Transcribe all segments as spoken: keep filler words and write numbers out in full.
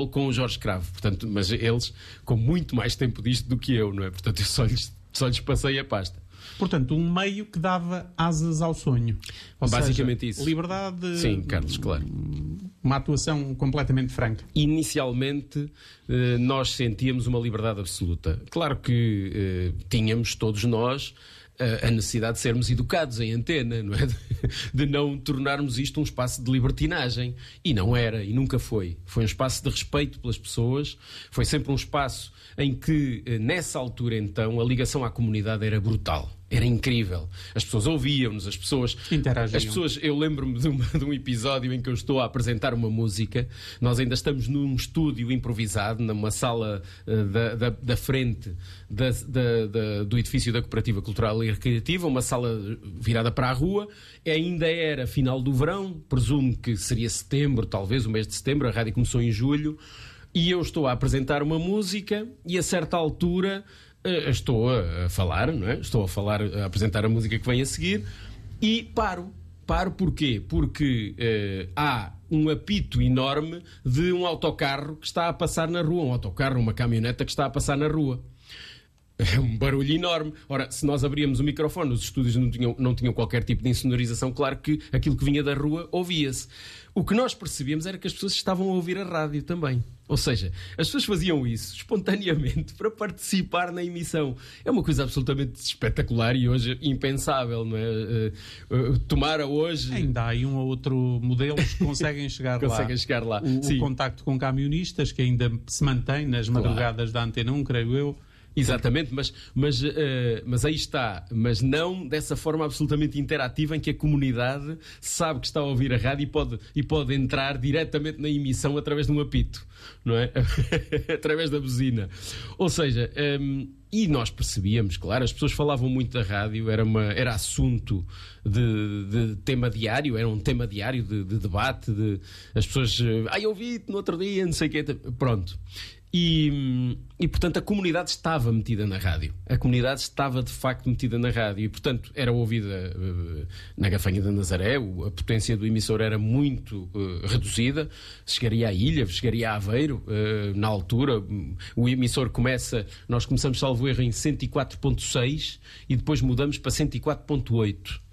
com o Jorge Cravo, portanto, mas eles com muito mais tempo disto do que eu, não é? Portanto, eu só lhes, só lhes passei a pasta. Portanto, um meio que dava asas ao sonho. Ou Basicamente seja, isso. Liberdade. Sim, Carlos, claro. Uma atuação completamente franca. Inicialmente, nós sentíamos uma liberdade absoluta. Claro que tínhamos, todos nós, a necessidade de sermos educados em antena, não é? De não tornarmos isto um espaço de libertinagem. E não era, e nunca foi. Foi um espaço de respeito pelas pessoas, foi sempre um espaço em que, nessa altura então, a ligação à comunidade era brutal. Era incrível. As pessoas ouviam-nos, as pessoas... Interagiam. As pessoas, eu lembro-me de, uma, de um episódio em que eu estou a apresentar uma música. Nós ainda estamos num estúdio improvisado, numa sala uh, da, da, da frente da, da, da, do edifício da Cooperativa Cultural e Recreativa, uma sala virada para a rua. Ainda era final do verão, presumo que seria setembro, talvez, o mês de setembro. A rádio começou em julho. E eu estou a apresentar uma música e, a certa altura... Uh, estou a, a falar, não é? Estou a falar, a apresentar a música que vem a seguir e paro. Paro porquê? Porque uh, há um apito enorme de um autocarro que está a passar na rua. Um autocarro, uma caminhoneta que está a passar na rua. É um barulho enorme. Ora, se nós abríamos o microfone, os estúdios não tinham, não tinham qualquer tipo de insonorização, claro que aquilo que vinha da rua ouvia-se. O que nós percebíamos era que as pessoas estavam a ouvir a rádio também. Ou seja, as pessoas faziam isso espontaneamente para participar na emissão. É uma coisa absolutamente espetacular e hoje impensável, não é? Uh, uh, tomara hoje... Ainda há aí um ou outro modelo que conseguem chegar lá. Conseguem chegar lá. O, o contacto com camionistas, que ainda se mantém nas madrugadas claro. Da Antena um, creio eu. Exatamente, mas, mas, uh, mas aí está, mas não dessa forma absolutamente interativa em que a comunidade sabe que está a ouvir a rádio e pode, e pode entrar diretamente na emissão através de um apito, não é? Através da buzina. Ou seja, um, e nós percebíamos, claro, as pessoas falavam muito da rádio, era, uma, era assunto de, de tema diário, era um tema diário de, de debate, de, as pessoas, ah, eu ouvi-te no outro dia, não sei o quê, pronto. E, e, portanto, a comunidade estava metida na rádio. A comunidade estava, de facto, metida na rádio. E, portanto, era ouvida uh, na Gafanha da Nazaré. A potência do emissor era muito uh, reduzida. Chegaria à Ilha, chegaria a Aveiro. Uh, na altura, o emissor começa... Nós começamos, salvo erro, em cento e quatro ponto seis e depois mudamos para cento e quatro ponto oito.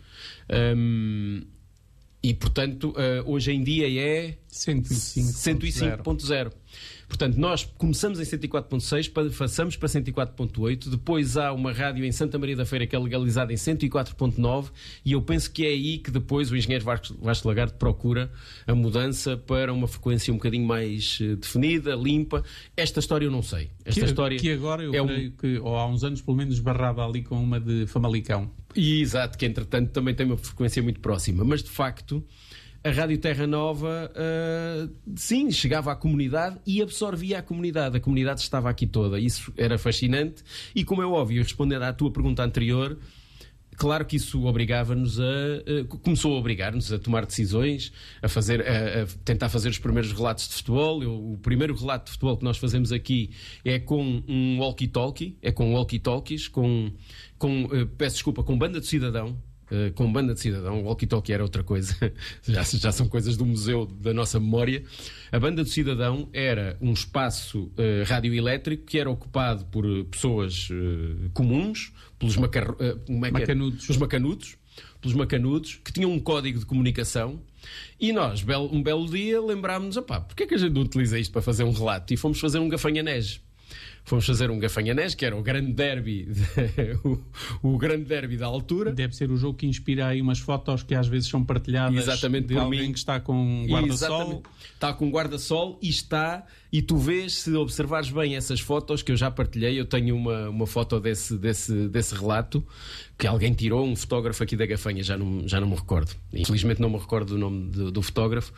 Um, e, portanto, uh, hoje em dia é... cento e cinco ponto zero. Portanto, nós começamos em cento e quatro ponto seis, passamos para cento e quatro ponto oito, depois há uma rádio em Santa Maria da Feira que é legalizada em cento e quatro ponto nove e eu penso que é aí que depois o engenheiro Vasco Lagarde procura a mudança para uma frequência um bocadinho mais definida, limpa. Esta história eu não sei. Esta que, história que agora eu é creio um... que ou há uns anos pelo menos barrava ali com uma de Famalicão. E, exato, que entretanto também tem uma frequência muito próxima, mas de facto... A Rádio Terra Nova, uh, sim, chegava à comunidade e absorvia a comunidade. A comunidade estava aqui toda. Isso era fascinante. E, como é óbvio, respondendo à tua pergunta anterior, claro que isso obrigava-nos a... Uh, começou a obrigar-nos a tomar decisões, a, fazer, a, a tentar fazer os primeiros relatos de futebol. Eu, o primeiro relato de futebol que nós fazemos aqui é com um walkie-talkie, é com walkie-talkies, com, com uh, peço desculpa, com banda de cidadão. Uh, com banda de cidadão, o walkie-talkie era outra coisa, já, já são coisas do museu da nossa memória. A banda de cidadão era um espaço uh, radioelétrico que era ocupado por uh, pessoas uh, comuns, pelos macar- uh, como é que macanudos. Os macanudos, pelos macanudos, que tinham um código de comunicação. E nós, belo, um belo dia, lembrámos-nos, opá, porque é que a gente não utiliza isto para fazer um relato? E fomos fazer um gafanhanés. Fomos fazer um gafanhanés, que era o grande derby, de, o, o grande derby da altura. Deve ser o jogo que inspira aí umas fotos que às vezes são partilhadas. Exatamente, de por alguém mim. Que está com guarda-sol. Está com guarda-sol e está, e tu vês, se observares bem essas fotos que eu já partilhei, eu tenho uma, uma foto desse, desse, desse relato que alguém tirou, um fotógrafo aqui da Gafanha, já não, já não me recordo. Infelizmente não me recordo do nome do, do fotógrafo,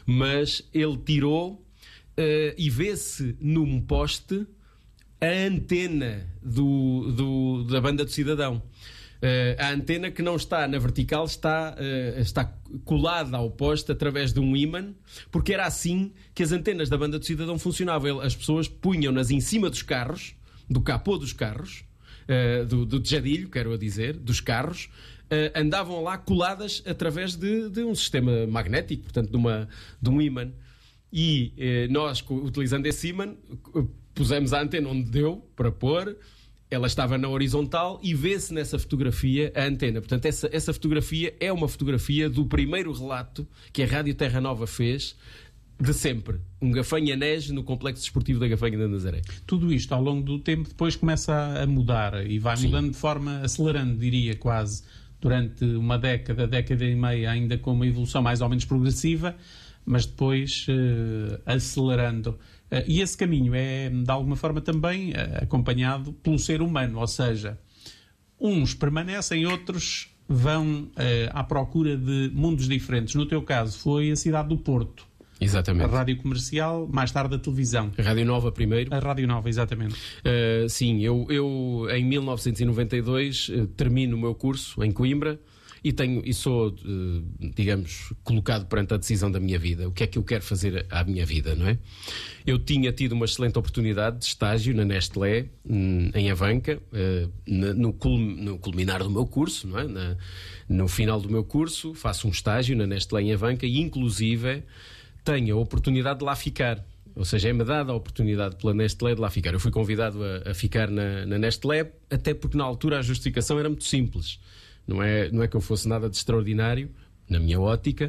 mas ele tirou uh, e vê-se num poste a antena do, do, da banda do cidadão. Uh, a antena que não está na vertical está, uh, está colada ao poste através de um ímã, porque era assim que as antenas da banda do cidadão funcionavam. As pessoas punham-nas em cima dos carros, do capô dos carros, uh, do, do tejadilho, quero a dizer, dos carros, uh, andavam lá coladas através de, de um sistema magnético, portanto de, uma, de um ímã. e eh, nós, utilizando esse ímã, pusemos a antena onde deu para pôr, ela estava na horizontal e vê-se nessa fotografia a antena. Portanto, essa, essa fotografia é uma fotografia do primeiro relato que a Rádio Terra Nova fez de sempre. Um gafanhanés no Complexo Desportivo da Gafanha da Nazaré. Tudo isto, ao longo do tempo, depois começa a mudar e vai mudando Sim. de forma acelerando, diria quase, durante uma década, década e meia, ainda com uma evolução mais ou menos progressiva, mas depois uh, acelerando. Uh, e esse caminho é, de alguma forma, também uh, acompanhado pelo ser humano, ou seja, uns permanecem, outros vão uh, à procura de mundos diferentes. No teu caso, foi a cidade do Porto. Exatamente. A rádio comercial, mais tarde a televisão. A Rádio Nova primeiro. A Rádio Nova, exatamente. Uh, sim, eu, eu em mil novecentos e noventa e dois uh, termino o meu curso em Coimbra e, tenho, e sou, uh, digamos, colocado perante a decisão da minha vida. O que é que eu quero fazer à minha vida, não é? Eu tinha tido uma excelente oportunidade de estágio na Nestlé, em Avanca, uh, no, no culminar do meu curso, não é? Na, no final do meu curso, faço um estágio na Nestlé em Avanca e, inclusive, tenho a oportunidade de lá ficar. Ou seja, é-me dada a oportunidade pela Nestlé de lá ficar. Eu fui convidado a, a ficar na, na Nestlé, até porque na altura a justificação era muito simples. Não é, não é que eu fosse nada de extraordinário, na minha ótica,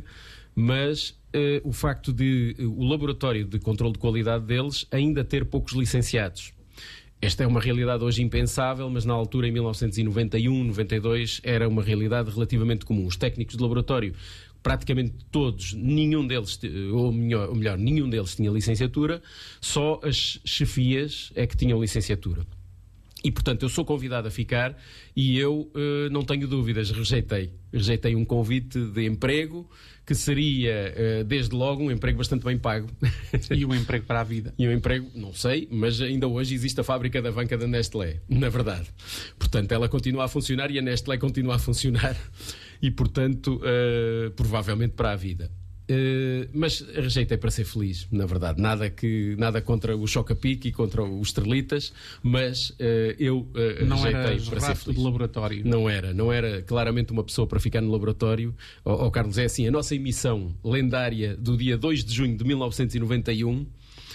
mas uh, o facto de uh, o laboratório de controle de qualidade deles ainda ter poucos licenciados. Esta é uma realidade hoje impensável, mas na altura, em mil novecentos e noventa e um, noventa e dois, era uma realidade relativamente comum. Os técnicos de laboratório, praticamente todos, nenhum deles, ou melhor, ou melhor, nenhum deles tinha licenciatura, só as chefias é que tinham licenciatura. E, portanto, eu sou convidado a ficar e eu uh, não tenho dúvidas, rejeitei. Rejeitei um convite de emprego que seria, uh, desde logo, um emprego bastante bem pago. E um emprego para a vida. E um emprego, não sei, mas ainda hoje existe a fábrica da Avanca da Nestlé, na verdade. Portanto, ela continua a funcionar e a Nestlé continua a funcionar. E, portanto, uh, provavelmente para a vida. Uh, mas rejeitei para ser feliz, na verdade. Nada, que, nada contra o Choca-Pique e contra os Estrelitas, mas uh, eu uh, não rejeitei era para ser feliz. De laboratório. Não era, não era claramente uma pessoa para ficar no laboratório. Oh, oh, Carlos, é assim, a nossa emissão lendária do dia dois de junho de mil novecentos e noventa e um,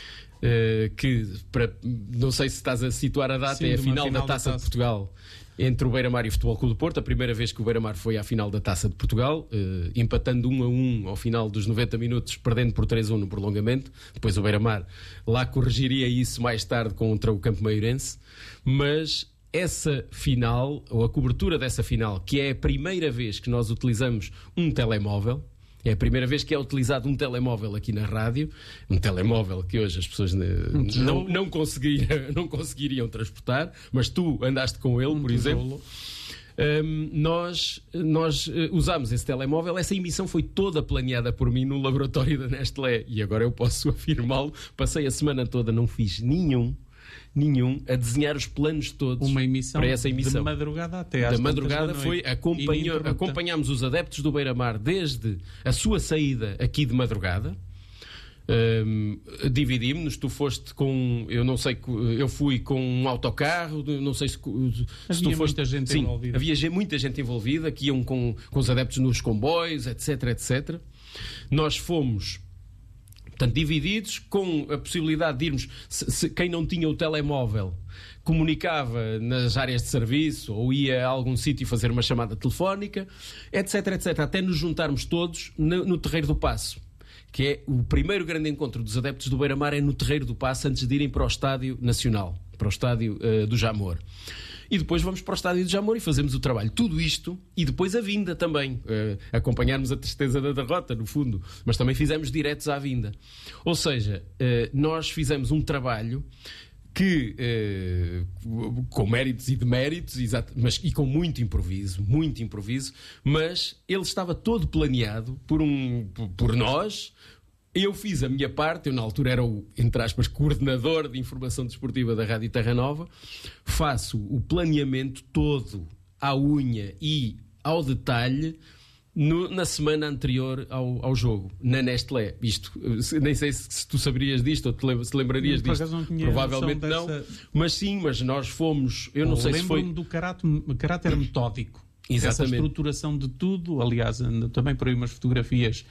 uh, que, para, não sei se estás a situar a data, Sim, é a final, final da Taça, da Taça de Portugal. Entre o Beira-Mar e o Futebol Clube do Porto, a primeira vez que o Beira-Mar foi à final da Taça de Portugal, eh, empatando um a um ao final dos noventa minutos, perdendo por três a um no prolongamento. Depois o Beira-Mar lá corrigiria isso mais tarde contra o Campo Maiorense. Mas essa final, ou a cobertura dessa final, que é a primeira vez que nós utilizamos um telemóvel, é a primeira vez que é utilizado um telemóvel aqui na rádio, um telemóvel que hoje as pessoas um não, não, conseguiriam, não conseguiriam transportar, mas tu andaste com ele, um por exemplo. Um, nós nós uh, usámos esse telemóvel, essa emissão foi toda planeada por mim no laboratório da Nestlé e agora eu posso afirmá-lo, passei a semana toda, não fiz nenhum nenhum, a desenhar os planos todos Uma emissão para essa emissão. De madrugada até às Da madrugada foi, acompanhou, acompanhámos os adeptos do Beira-Mar desde a sua saída aqui de madrugada. Um, dividimos-nos, tu foste com, eu não sei, eu fui com um autocarro, não sei se, se havia tu foste, muita gente sim, envolvida. Havia muita gente envolvida, que iam com, com os adeptos nos comboios, etc, etcétera. Nós fomos, portanto, divididos, com a possibilidade de irmos, se, se, quem não tinha o telemóvel comunicava nas áreas de serviço ou ia a algum sítio fazer uma chamada telefónica, etc, etcétera, até nos juntarmos todos no, no Terreiro do Paço, que é o primeiro grande encontro dos adeptos do Beira-Mar, é no Terreiro do Paço, antes de irem para o Estádio Nacional, para o Estádio uh, do Jamor. E depois vamos para o Estádio do Jamor e fazemos o trabalho. Tudo isto, e depois a vinda também. Uh, acompanharmos a tristeza da derrota, no fundo. Mas também fizemos diretos à vinda. Ou seja, uh, nós fizemos um trabalho que, uh, com méritos e deméritos, exato, mas, e com muito improviso, muito improviso, mas ele estava todo planeado por, um, por nós. Eu fiz a minha parte, eu na altura era o, entre aspas, coordenador de informação desportiva da Rádio Terra Nova, faço o planeamento todo à unha e ao detalhe no, na semana anterior ao, ao jogo, na Nestlé. Isto, nem sei se, se tu saberias disto ou te lembra, se lembrarias Por disto. Não tinha Provavelmente não, dessa... mas sim, mas nós fomos, eu não Bom, sei se foi... Lembro-me do caráter, caráter metódico. Exatamente. Essa estruturação de tudo, aliás, também por aí umas fotografias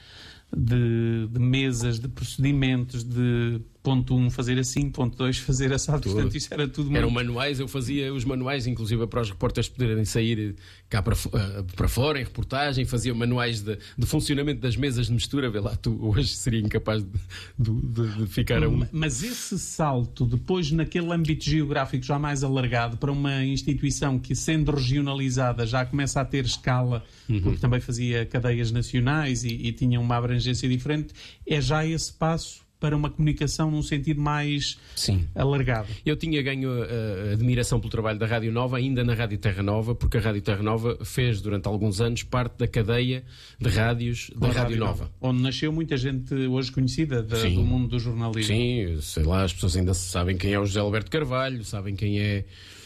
de, de mesas, de procedimentos, de ponto um fazer assim, ponto dois fazer assado. Tudo. Portanto, isso era tudo muito... Eram manuais, eu fazia os manuais, inclusive para os repórteres poderem sair cá para, para fora, em reportagem, fazia manuais de, de funcionamento das mesas de mistura. Vê lá, tu hoje seria incapaz de, de, de ficar a um... Mas esse salto, depois naquele âmbito geográfico já mais alargado, para uma instituição que, sendo regionalizada, já começa a ter escala, uhum. porque também fazia cadeias nacionais e, e tinha uma abrangência diferente, é já esse passo para uma comunicação num sentido mais Sim. alargado. Eu tinha ganho uh, admiração pelo trabalho da Rádio Nova, ainda na Rádio Terra Nova, porque a Rádio Terra Nova fez, durante alguns anos, parte da cadeia de rádios da Rádio, Rádio Nova. Nova. Onde nasceu muita gente hoje conhecida da, do mundo do jornalismo. Sim, sei lá, as pessoas ainda sabem quem é o José Alberto Carvalho, sabem quem é...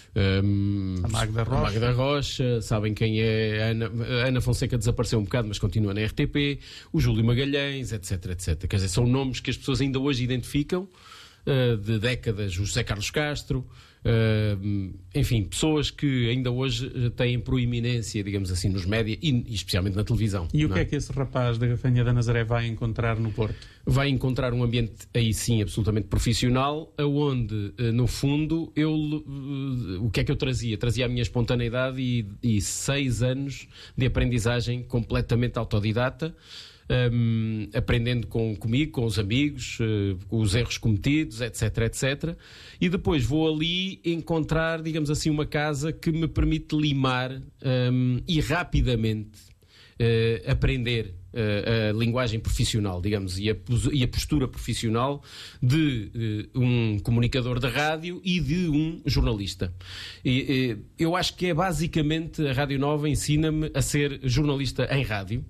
Um, a Magda Rocha. A Magda Rocha, sabem quem é a Ana, a Ana Fonseca desapareceu um bocado, mas continua na R T P, o Júlio Magalhães, etc, etc. Quer dizer, são nomes que as pessoas ainda hoje identificam, uh, de décadas, o José Carlos Castro, uh, enfim, pessoas que ainda hoje têm proeminência, digamos assim, nos média e, e especialmente na televisão. E o que é? é que esse rapaz da Gafanha da Nazaré vai encontrar no Porto? Vai encontrar um ambiente, aí sim, absolutamente profissional, onde, no fundo, eu, o que é que eu trazia? Trazia a minha espontaneidade e, e seis anos de aprendizagem completamente autodidata, um, aprendendo com, comigo, com os amigos, uh, com os erros cometidos, etc, etcétera. E depois vou ali encontrar, digamos assim, uma casa que me permite limar um, e rapidamente uh, aprender a linguagem profissional, digamos, e a, e a postura profissional de uh, um comunicador de rádio e de um jornalista. E, uh, eu acho que é basicamente a Rádio Nova ensina-me a ser jornalista em rádio.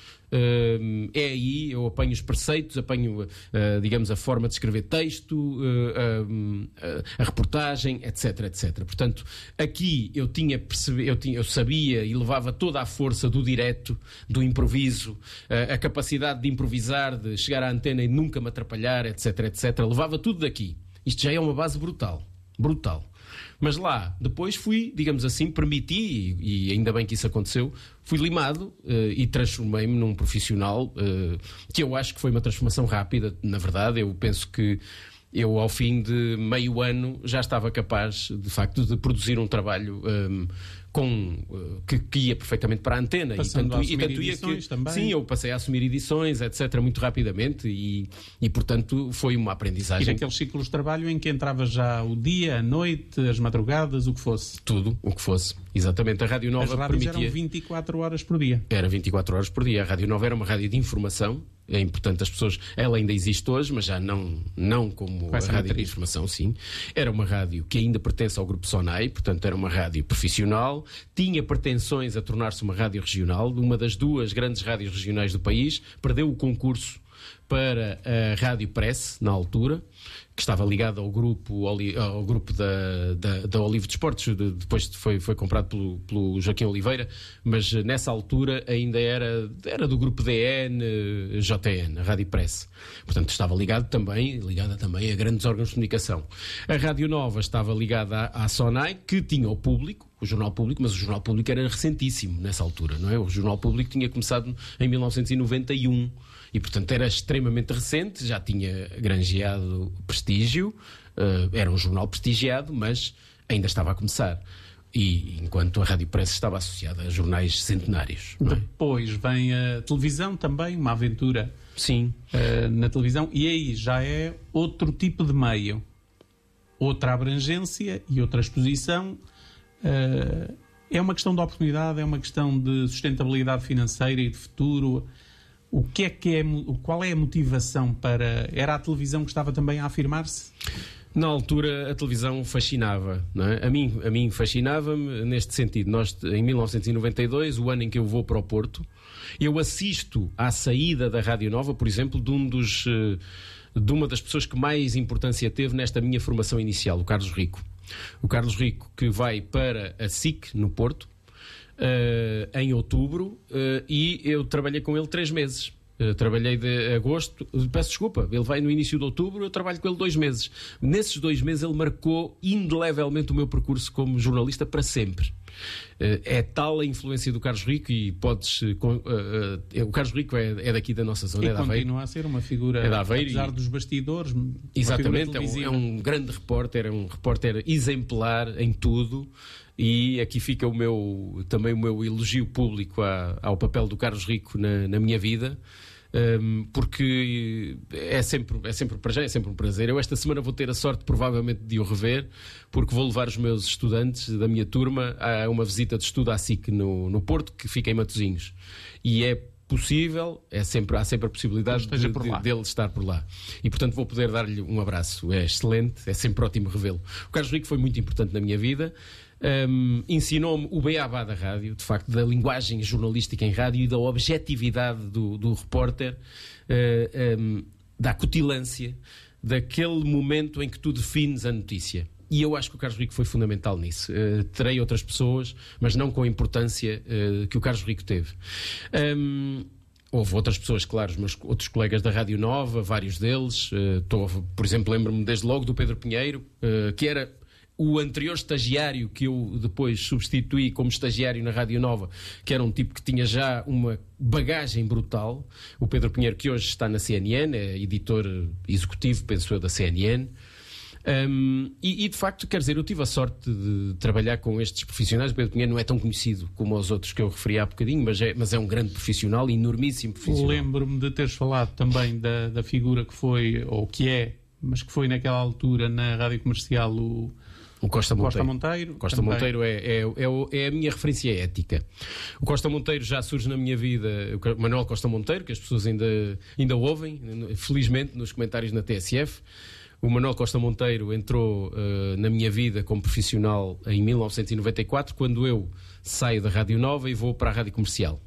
Uh, é aí, eu apanho os preceitos, apanho, uh, digamos, a forma de escrever texto, uh, uh, uh, a reportagem, etc, etcétera. Portanto, aqui eu tinha percebido, eu, tinha, eu sabia e levava toda a força do direto, do improviso, uh, a capacidade de improvisar, de chegar à antena e nunca me atrapalhar, etc, etcétera. Levava tudo daqui. Isto já é uma base brutal, brutal. Mas lá, depois fui, digamos assim, permiti, e ainda bem que isso aconteceu, fui limado uh, e transformei-me num profissional uh, que eu acho que foi uma transformação rápida, na verdade. Eu penso que eu, ao fim de meio ano, já estava capaz, de facto, de produzir um trabalho um, com, uh, que, que ia perfeitamente para a antena. Passando e tanto, a assumir e tanto edições ia que, também. Sim, eu passei a assumir edições, etcétera, muito rapidamente e, e, portanto, foi uma aprendizagem. E naqueles ciclos de trabalho em que entrava já o dia, a noite, as madrugadas, o que fosse. Tudo, o que fosse. Exatamente. A Rádio Nova As rádios permitia... eram vinte e quatro horas por dia. Era vinte e quatro horas por dia. A Rádio Nova era uma rádio de informação. É importante as pessoas... Ela ainda existe hoje, mas já não, não como a rádio de informação, sim. Era uma rádio que ainda pertence ao Grupo Sonai, portanto era uma rádio profissional. Tinha pretensões a tornar-se uma rádio regional, uma das duas grandes rádios regionais do país. Perdeu o concurso para a Rádio Press, na altura, que estava ligado ao grupo, ao grupo da, da, da Olivo Desportos, de, depois foi, foi comprado pelo, pelo Joaquim Oliveira, mas nessa altura ainda era, era do grupo D N, J N, a Rádio Press. Portanto, estava ligado também, ligada também a grandes órgãos de comunicação. A Rádio Nova estava ligada à, à Sonai, que tinha o Público, o Jornal Público, mas o Jornal Público era recentíssimo nessa altura, não é? O Jornal Público tinha começado em mil novecentos e noventa e um. E, portanto, era extremamente recente, já tinha granjeado prestígio, uh, era um jornal prestigiado, mas ainda estava a começar. E enquanto a Rádio Press estava associada a jornais centenários. Não é? Depois vem a televisão também, uma aventura. Sim. Uh, na televisão, e aí já é outro tipo de meio. Outra abrangência e outra exposição. Uh, é uma questão de oportunidade, é uma questão de sustentabilidade financeira e de futuro. O que é que é, qual é a motivação para... Era a televisão que estava também a afirmar-se? Na altura a televisão fascinava, não é? A mim, a mim fascinava-me neste sentido. Nós, em mil novecentos e noventa e dois, o ano em que eu vou para o Porto, eu assisto à saída da Rádio Nova, por exemplo, de, um dos, de uma das pessoas que mais importância teve nesta minha formação inicial, o Carlos Rico. O Carlos Rico, que vai para a S I C, no Porto, Uh, em outubro, uh, e eu trabalhei com ele três meses. Uh, trabalhei de agosto, peço desculpa, ele vai no início de outubro, eu trabalho com ele dois meses. Nesses dois meses ele marcou indelevelmente o meu percurso como jornalista para sempre. É tal a influência do Carlos Rico e podes... Uh, uh, o Carlos Rico é, é daqui da nossa zona, e é da Aveiro. continua a ser uma figura, é da Aveiro, apesar e... dos bastidores, exatamente, é um, é um grande repórter, é um repórter exemplar em tudo. E aqui fica o meu, também o meu elogio público à, ao papel do Carlos Rico na, na minha vida. Um, porque é sempre, é sempre para já, é sempre um prazer. Eu esta semana vou ter a sorte provavelmente de o rever, porque vou levar os meus estudantes da minha turma a uma visita de estudo à S I C no, no Porto, que fica em Matosinhos, e é possível, é sempre, há sempre a possibilidade de, de, dele estar por lá, e portanto vou poder dar-lhe um abraço. É excelente, é sempre ótimo revê-lo. O Carlos Rico foi muito importante na minha vida. Um, ensinou-me o beabá da rádio, de facto, da linguagem jornalística em rádio e da objetividade do, do repórter, uh, um, da acutilância, daquele momento em que tu defines a notícia. E eu acho que o Carlos Rico foi fundamental nisso. Uh, terei outras pessoas, mas não com a importância uh, que o Carlos Rico teve. Um, Houve outras pessoas, claro, os meus outros colegas da Rádio Nova, vários deles. Uh, tô, por exemplo, lembro-me desde logo do Pedro Pinheiro, uh, que era o anterior estagiário que eu depois substituí como estagiário na Rádio Nova, que era um tipo que tinha já uma bagagem brutal. O Pedro Pinheiro, que hoje está na C N N, é editor executivo, penso eu, da C N N. Um, e, e de facto, quer dizer, eu tive a sorte de trabalhar com estes profissionais. O Pedro Pinheiro não é tão conhecido como os outros que eu referi há bocadinho, mas é, mas é um grande profissional, enormíssimo profissional. Lembro-me de teres falado também da, da figura que foi, ou que é, mas que foi naquela altura na Rádio Comercial, o O Costa Monteiro. Costa Monteiro, Costa Monteiro é, é, é, é a minha referência ética. O Costa Monteiro já surge na minha vida, o Manuel Costa Monteiro, que as pessoas ainda, ainda ouvem, felizmente, nos comentários na T S F. O Manuel Costa Monteiro entrou uh, na minha vida como profissional em mil novecentos e noventa e quatro, quando eu saio da Rádio Nova e vou para a Rádio Comercial.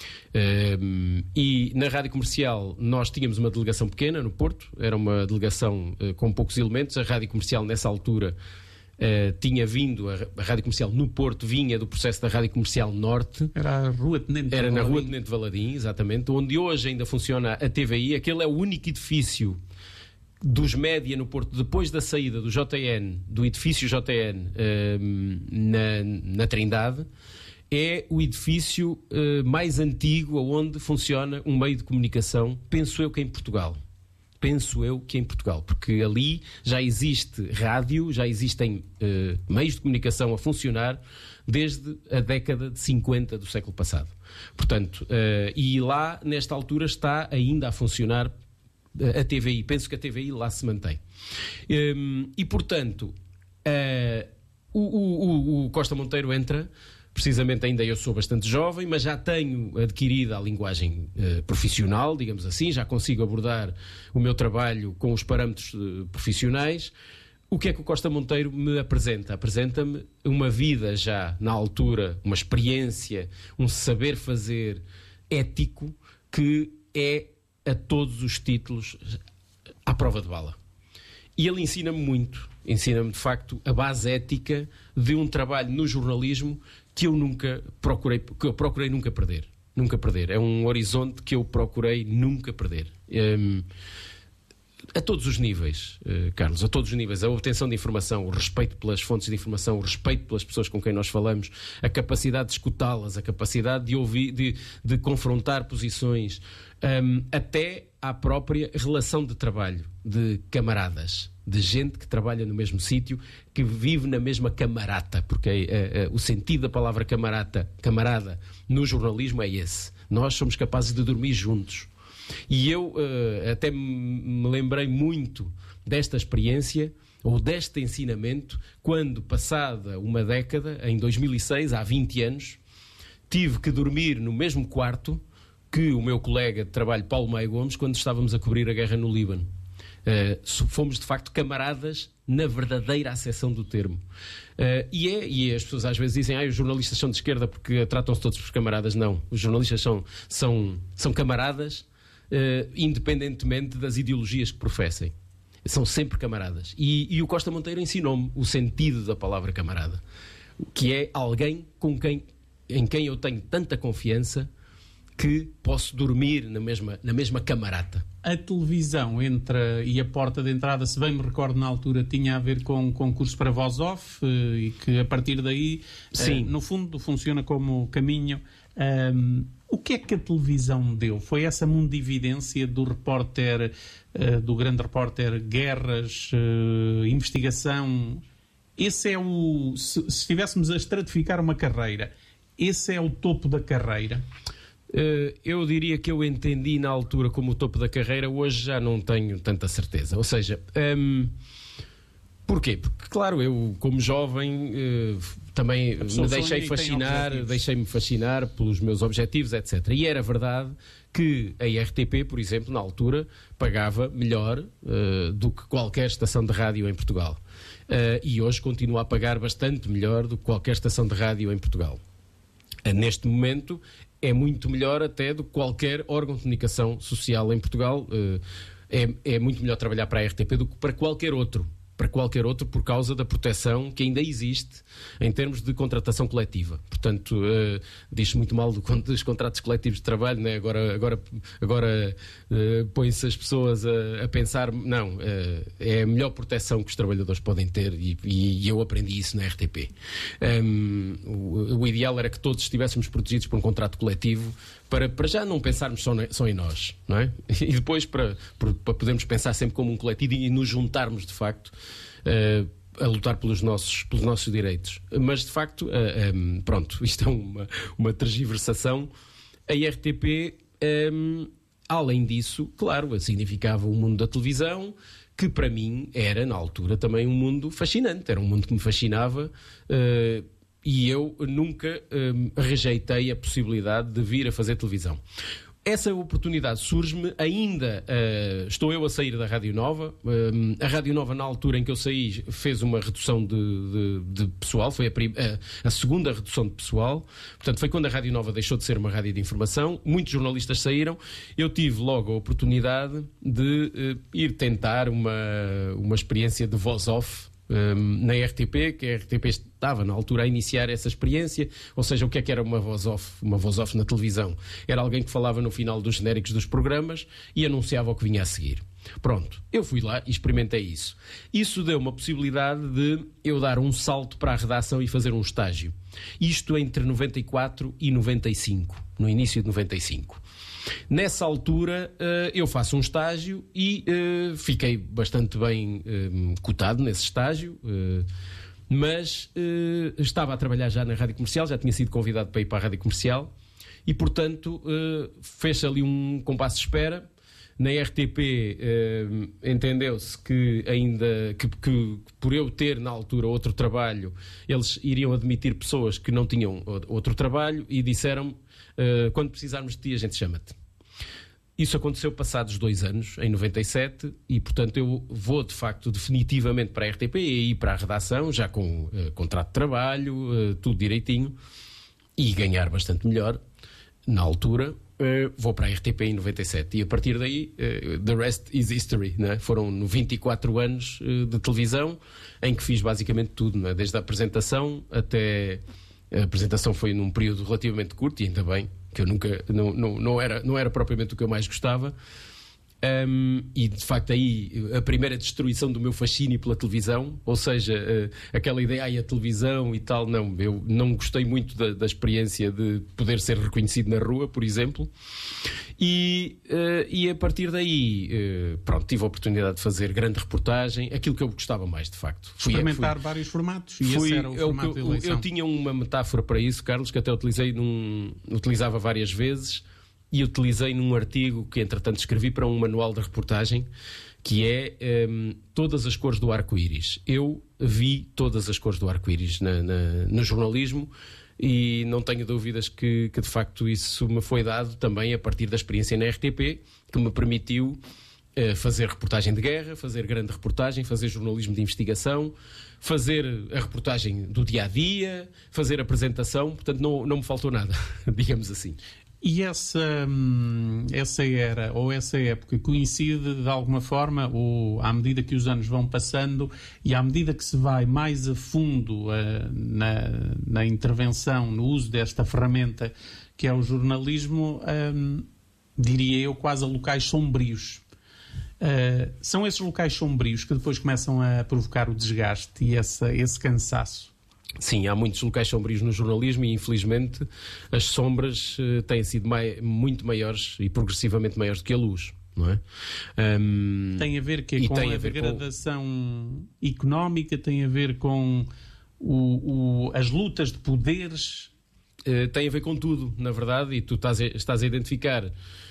Uh, e na Rádio Comercial nós tínhamos uma delegação pequena no Porto, era uma delegação uh, com poucos elementos. A Rádio Comercial, nessa altura, Uh, tinha vindo, a, a Rádio Comercial no Porto vinha do processo da Rádio Comercial Norte. Era a Rua Tenente Era Valadim. na Rua Tenente Valadim, exatamente, onde hoje ainda funciona a T V I. Aquele é o único edifício dos média no Porto, depois da saída do J N, do edifício J N, uh, na, na Trindade. É o edifício uh, mais antigo onde funciona um meio de comunicação, penso eu que em Portugal. Penso eu que em Portugal, porque ali já existe rádio, já existem uh, meios de comunicação a funcionar desde a década de cinquenta do século passado. Portanto, uh, e lá, nesta altura, está ainda a funcionar uh, a T V I. Penso que a T V I lá se mantém. Um, e, portanto, uh, o, o, o, o Costa Monteiro entra... Precisamente ainda eu sou bastante jovem, mas já tenho adquirido a linguagem uh, profissional, digamos assim, já consigo abordar o meu trabalho com os parâmetros uh, profissionais. O que é que o Costa Monteiro me apresenta? Apresenta-me uma vida já na altura, uma experiência, um saber fazer ético que é a todos os títulos à prova de bala. E ele ensina-me muito, ensina-me de facto a base ética de um trabalho no jornalismo que eu nunca procurei, que eu procurei nunca perder. Nunca perder. É um horizonte que eu procurei nunca perder. Um, a todos os níveis, uh, Carlos, a todos os níveis. A obtenção de informação, o respeito pelas fontes de informação, o respeito pelas pessoas com quem nós falamos, a capacidade de escutá-las, a capacidade de ouvir, de, de confrontar posições, um, até à própria relação de trabalho, de camaradas, de gente que trabalha no mesmo sítio, que vive na mesma camarata, porque é, é, é, o sentido da palavra camarata, camarada no jornalismo é esse. Nós somos capazes de dormir juntos. E eu uh, até me lembrei muito desta experiência, ou deste ensinamento, quando, passada uma década, em dois mil e seis, há vinte anos, tive que dormir no mesmo quarto que o meu colega de trabalho, Paulo Maia Gomes, quando estávamos a cobrir a guerra no Líbano. Uh, fomos de facto camaradas na verdadeira acessão do termo. Uh, e, é, e as pessoas às vezes dizem ah, os jornalistas são de esquerda porque tratam-se todos por camaradas. Não, os jornalistas são, são, são camaradas uh, independentemente das ideologias que professem. São sempre camaradas. E, e o Costa Monteiro ensinou-me o sentido da palavra camarada, que é alguém com quem, em quem eu tenho tanta confiança que posso dormir na mesma, na mesma camarata. a televisão entra e a porta de entrada, se bem me recordo na altura, tinha a ver com um concurso para voz-off e que a partir daí, Sim. Uh, no fundo, funciona como caminho. Um, o que é que a televisão deu? Foi essa mundividência do repórter, uh, do grande repórter, guerras, uh, investigação? Esse é o... Se, se estivéssemos a estratificar uma carreira, esse é o topo da carreira? Uh, eu diria que eu entendi na altura como o topo da carreira, hoje já não tenho tanta certeza. Ou seja, um, porquê? Porque, claro, eu, como jovem, uh, também me deixei fascinar, deixei-me fascinar pelos meus objetivos, etcétera. E era verdade que a R T P, por exemplo, na altura, pagava melhor uh, do que qualquer estação de rádio em Portugal. Uh, e hoje continua a pagar bastante melhor do que qualquer estação de rádio em Portugal. Uh, neste momento, é muito melhor até do que qualquer órgão de comunicação social em Portugal. É, é muito melhor trabalhar para a R T P do que para qualquer outro. Para qualquer outro, por causa da proteção que ainda existe em termos de contratação coletiva. Portanto, uh, diz-se muito mal do, dos contratos coletivos de trabalho, né? agora, agora, agora uh, põem-se as pessoas a, a pensar, não, uh, é a melhor proteção que os trabalhadores podem ter e, e eu aprendi isso na R T P. Um, o, o ideal era que todos estivéssemos protegidos por um contrato coletivo, para, para já não pensarmos só, na, só em nós, não é? E depois para, para, para podermos pensar sempre como um coletivo e nos juntarmos, de facto, uh, a lutar pelos nossos, pelos nossos direitos. Mas, de facto, uh, um, pronto, isto é uma, uma tergiversação. A R T P, um, além disso, claro, significava o mundo da televisão, que para mim era, na altura, também um mundo fascinante. Era um mundo que me fascinava, uh, e eu nunca hum, rejeitei a possibilidade de vir a fazer televisão. Essa oportunidade surge-me ainda, uh, estou eu a sair da Rádio Nova. Uh, a Rádio Nova, na altura em que eu saí, fez uma redução de, de, de pessoal, foi a, prim- a, a segunda redução de pessoal. Portanto, foi quando a Rádio Nova deixou de ser uma rádio de informação. Muitos jornalistas saíram. Eu tive logo a oportunidade de uh, ir tentar uma, uma experiência de voz-off Um, na R T P, que a R T P estava na altura a iniciar essa experiência. Ou seja, o que é que era uma voz-off? Uma voz-off na televisão era alguém que falava no final dos genéricos dos programas e anunciava o que vinha a seguir. Pronto, eu fui lá e experimentei isso. Isso deu uma possibilidade de eu dar um salto para a redação e fazer um estágio. Isto entre noventa e quatro e noventa e cinco, no início de noventa e cinco. Nessa altura uh, eu faço um estágio e uh, fiquei bastante bem uh, cotado nesse estágio, uh, mas uh, estava a trabalhar já na Rádio Comercial, já tinha sido convidado para ir para a Rádio Comercial e, portanto, uh, fez ali um compasso de espera. Na R T P uh, entendeu-se que ainda que, que por eu ter na altura outro trabalho, eles iriam admitir pessoas que não tinham outro trabalho e disseram: Uh, quando precisarmos de ti, a gente chama-te. Isso aconteceu passados dois anos, em noventa e sete, e portanto eu vou de facto definitivamente para a R T P e aí para a redação, já com uh, contrato de trabalho, uh, tudo direitinho, e ganhar bastante melhor. Na altura, uh, vou para a R T P em noventa e sete, e a partir daí, uh, the rest is history, né? Foram vinte e quatro anos uh, de televisão, em que fiz basicamente tudo, né? Desde a apresentação até... A apresentação foi num período relativamente curto, e ainda bem, que eu nunca, não, não, não, era, não era propriamente o que eu mais gostava. Um, e de facto aí a primeira destruição do meu fascínio pela televisão, ou seja, uh, aquela ideia, ai, a televisão e tal, não, eu não gostei muito da, da experiência de poder ser reconhecido na rua, por exemplo, e, uh, e a partir daí uh, pronto, tive a oportunidade de fazer grande reportagem, aquilo que eu gostava mais, de facto. Fui, Experimentar fui, vários formatos, e fui, esse era o eu, formato eu, de eleição. Eu tinha uma metáfora para isso, Carlos, que até utilizei num, utilizava várias vezes, e utilizei num artigo que, entretanto, escrevi para um manual de reportagem, que é um, todas as cores do arco-íris. Eu vi todas as cores do arco-íris na, na, no jornalismo e não tenho dúvidas que, que, de facto, isso me foi dado também a partir da experiência na R T P, que me permitiu uh, fazer reportagem de guerra, fazer grande reportagem, fazer jornalismo de investigação, fazer a reportagem do dia-a-dia, fazer apresentação. Portanto, não, não me faltou nada, digamos assim. E essa, essa era, ou essa época, coincide de alguma forma, ou à medida que os anos vão passando e à medida que se vai mais a fundo uh, na, na intervenção, no uso desta ferramenta que é o jornalismo, um, diria eu, quase a locais sombrios. Uh, são esses locais sombrios que depois começam a provocar o desgaste e essa, esse cansaço? Sim, há muitos locais sombrios no jornalismo e, infelizmente, as sombras uh, têm sido mai- muito maiores e progressivamente maiores do que a luz. Não é? Um, tem a ver que, com a, a degradação com... económica, tem a ver com o, o, as lutas de poderes? Uh, tem a ver com tudo, na verdade, e tu estás a, estás a identificar, uh,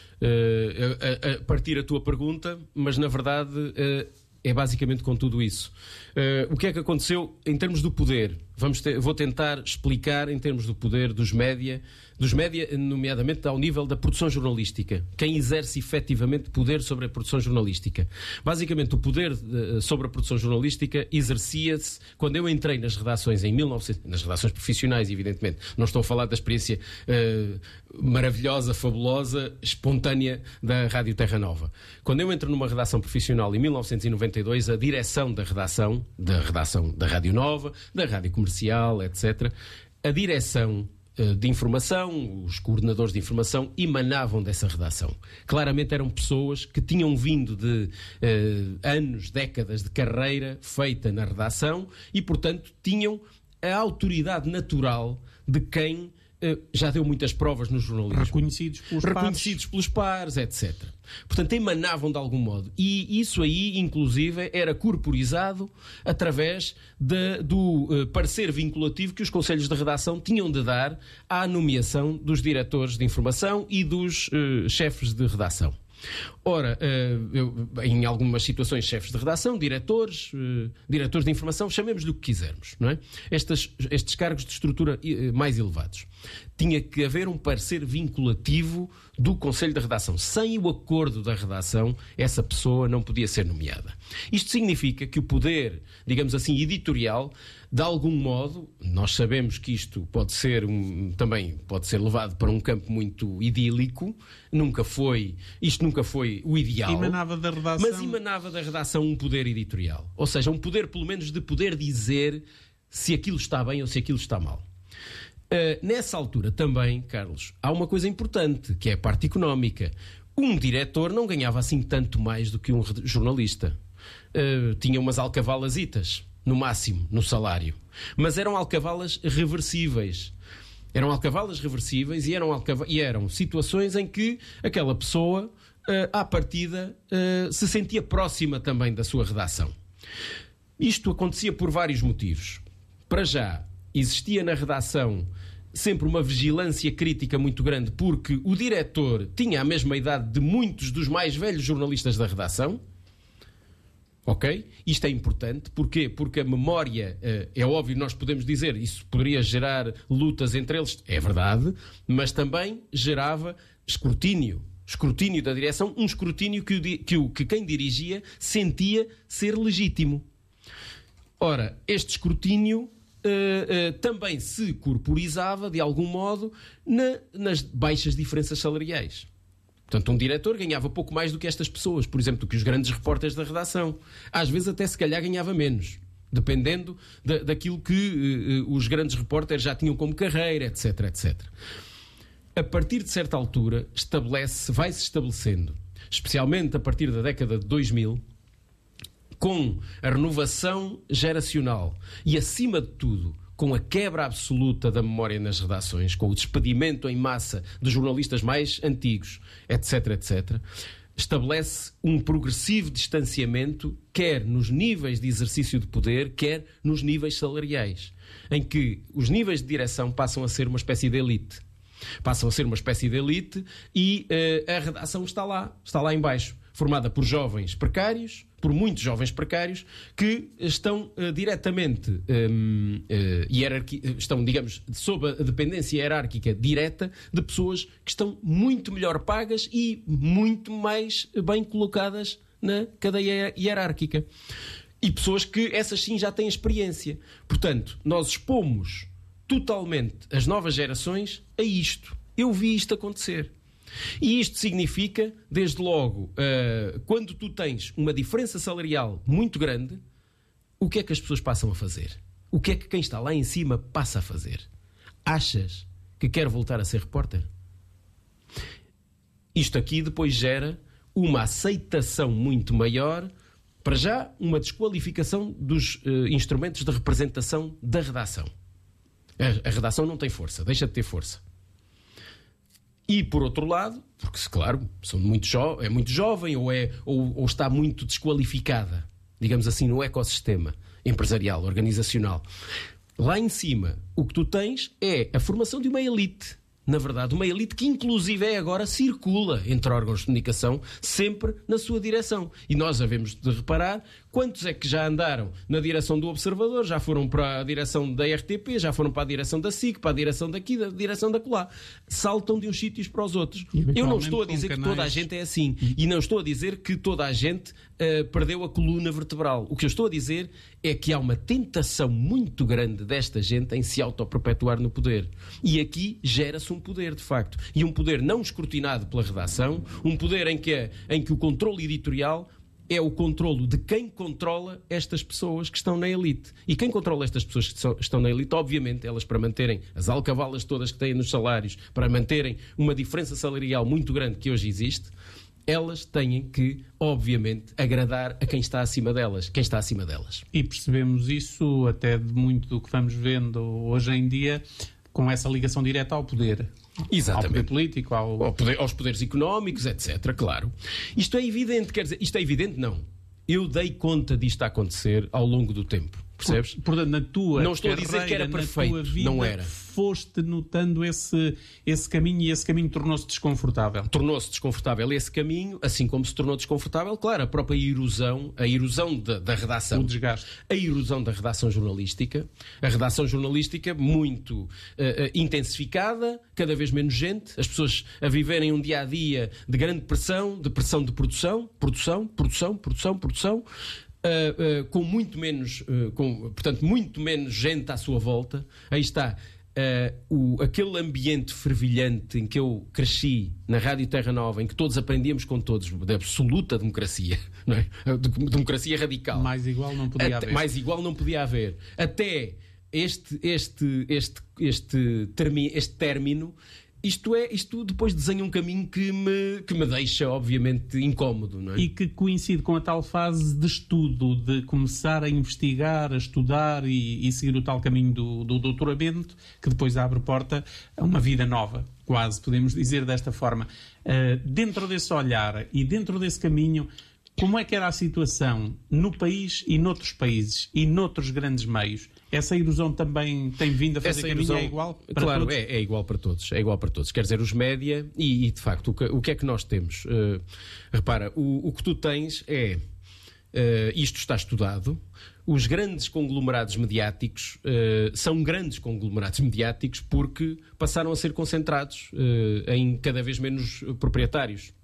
a, a, a partir a tua pergunta, mas na verdade uh, é basicamente com tudo isso. Uh, o que é que aconteceu em termos do poder? Vamos ter, vou tentar explicar em termos do poder dos média, dos média, nomeadamente ao nível da produção jornalística. Quem exerce efetivamente poder sobre a produção jornalística. Basicamente, o poder uh, sobre a produção jornalística exercia-se quando eu entrei nas redações em mil e novecentos, nas redações profissionais, evidentemente. Não estou a falar da experiência uh, maravilhosa, fabulosa, espontânea da Rádio Terra Nova. Quando eu entro numa redação profissional em mil novecentos e noventa e dois, a direção da redação, da redação da Rádio Nova, da Rádio Comercial, etcétera, a direção de informação, os coordenadores de informação emanavam dessa redação. Claramente eram pessoas que tinham vindo de uh, anos, décadas de carreira feita na redação e, portanto, tinham a autoridade natural de quem uh, já deu muitas provas no jornalismo. Reconhecidos pelos Reconhecidos pares. pelos pares, etcétera. Portanto, emanavam de algum modo. E isso aí, inclusive, era corporizado através de, do uh, parecer vinculativo que os conselhos de redação tinham de dar à nomeação dos diretores de informação e dos uh, chefes de redação. Ora, uh, eu, em algumas situações, chefes de redação, diretores, uh, diretores de informação, chamemos-lhe o que quisermos, não é? Estes, estes cargos de estrutura uh, mais elevados. Tinha que haver um parecer vinculativo do Conselho de Redação. Sem o acordo da redação, essa pessoa não podia ser nomeada. Isto significa que o poder, digamos assim, editorial, de algum modo, nós sabemos que isto pode ser um, também pode ser levado para um campo muito idílico, nunca foi, isto nunca foi o ideal. Emanava da redação. Mas emanava da redação um poder editorial. Ou seja, um poder, pelo menos, de poder dizer se aquilo está bem ou se aquilo está mal. Uh, nessa altura também, Carlos, há uma coisa importante, que é a parte económica. Um diretor não ganhava assim tanto mais do que um jornalista. Uh, tinha umas alcavalasitas, no máximo, no salário. Mas eram alcavalas reversíveis. Eram alcavalas reversíveis e eram, alcava... e eram situações em que aquela pessoa, uh, à partida, uh, se sentia próxima também da sua redação. Isto acontecia por vários motivos. Para já, existia na redação sempre uma vigilância crítica muito grande, porque o diretor tinha a mesma idade de muitos dos mais velhos jornalistas da redação. Ok? Isto é importante. Porquê? Porque a memória, é óbvio, nós podemos dizer, isso poderia gerar lutas entre eles, é verdade, mas também gerava escrutínio. Escrutínio da direção, um escrutínio que, o, que, o, que quem dirigia sentia ser legítimo. Ora, este escrutínio Uh, uh, também se corporizava, de algum modo, na, nas baixas diferenças salariais. Portanto, um diretor ganhava pouco mais do que estas pessoas, por exemplo, do que os grandes repórteres da redação. Às vezes até se calhar ganhava menos, dependendo da, daquilo que uh, os grandes repórteres já tinham como carreira, etc, etcétera. A partir de certa altura, estabelece, vai-se estabelecendo, especialmente a partir da década de dois mil, com a renovação geracional e, acima de tudo, com a quebra absoluta da memória nas redações, com o despedimento em massa dos jornalistas mais antigos, etc, etcétera, estabelece um progressivo distanciamento, quer nos níveis de exercício de poder, quer nos níveis salariais, em que os níveis de direção passam a ser uma espécie de elite. Passam a ser uma espécie de elite e uh, a redação está lá, está lá em baixo, formada por jovens precários, por muitos jovens precários, que estão uh, diretamente, um, uh, hierarqui... estão, digamos, sob a dependência hierárquica direta de pessoas que estão muito melhor pagas e muito mais bem colocadas na cadeia hierárquica. E pessoas que, essas sim, já têm experiência. Portanto, nós expomos totalmente as novas gerações a isto. Eu vi isto acontecer. E isto significa, desde logo, uh, quando tu tens uma diferença salarial muito grande, o que é que as pessoas passam a fazer? O que é que quem está lá em cima passa a fazer? Achas que quer voltar a ser repórter? Isto aqui depois gera uma aceitação muito maior, para já, uma desqualificação dos uh, instrumentos de representação da redação. A, a redação não tem força, deixa de ter força. E, por outro lado, porque, claro, são muito jo- é muito jovem ou, é, ou, ou está muito desqualificada, digamos assim, no ecossistema empresarial, organizacional. Lá em cima, o que tu tens é a formação de uma elite. Na verdade, uma elite que inclusive é agora circula entre órgãos de comunicação, sempre na sua direção. E nós havemos de reparar quantos é que já andaram na direção do Observador, já foram para a direção da R T P, já foram para a direção da S I C, para a direção daqui, da direção da colá. Saltam de uns sítios para os outros. Eu não estou a dizer que toda a gente é assim. E não estou a dizer que toda a gente uh, perdeu a coluna vertebral. O que eu estou a dizer é que há uma tentação muito grande desta gente em se autoperpetuar no poder. E aqui gera-se um poder, de facto. E um poder não escrutinado pela redação, um poder em que, é, em que o controle editorial é o controlo de quem controla estas pessoas que estão na elite. E quem controla estas pessoas que estão na elite, obviamente, elas para manterem as alcavalas todas que têm nos salários, para manterem uma diferença salarial muito grande que hoje existe, elas têm que, obviamente, agradar a quem está acima delas, quem está acima delas. E percebemos isso até de muito do que vamos vendo hoje em dia, com essa ligação direta ao poder. Exatamente. Ao poder político, ao... Ao poder, aos poderes económicos, etcétera, claro. Isto é evidente, quer dizer, isto é evidente, não. Eu dei conta disto a acontecer ao longo do tempo. Percebes? Portanto, na tua não estou a dizer que era perfeito, vida, não era. Foste notando esse, esse caminho e esse caminho tornou-se desconfortável. Tornou-se desconfortável esse caminho, assim como se tornou desconfortável, claro, a própria erosão, a erosão da, da redação. O desgaste. A erosão da redação jornalística. A redação jornalística muito uh, uh, intensificada, cada vez menos gente, as pessoas a viverem um dia-a-dia de grande pressão, de pressão de produção, produção, produção, produção, produção. Uh, uh, com muito menos, uh, com, portanto, muito menos gente à sua volta. Aí está uh, o, aquele ambiente fervilhante em que eu cresci na Rádio Terra Nova, em que todos aprendíamos com todos, de absoluta democracia, não é? De, democracia radical. Mais igual não podia Até, haver. Mais igual não podia haver. Até este, este, este, este, termi, este término. Isto, é, isto depois desenha um caminho que me, que me deixa, obviamente, incómodo, não é? E que coincide com a tal fase de estudo, de começar a investigar, a estudar e, e seguir o tal caminho do, do doutoramento, que depois abre porta a uma vida nova, quase, podemos dizer desta forma. Uh, dentro desse olhar e dentro desse caminho, como é que era a situação no país e noutros países e noutros grandes meios? Essa erosão também tem vindo a fazer Essa caminho, erosão, é igual para claro, todos? É, é igual para todos, é igual para todos. Quer dizer, os média e, e de facto, o que, o que é que nós temos? Uh, repara, o, o que tu tens é, uh, isto está estudado, os grandes conglomerados mediáticos uh, são grandes conglomerados mediáticos porque passaram a ser concentrados uh, em cada vez menos proprietários.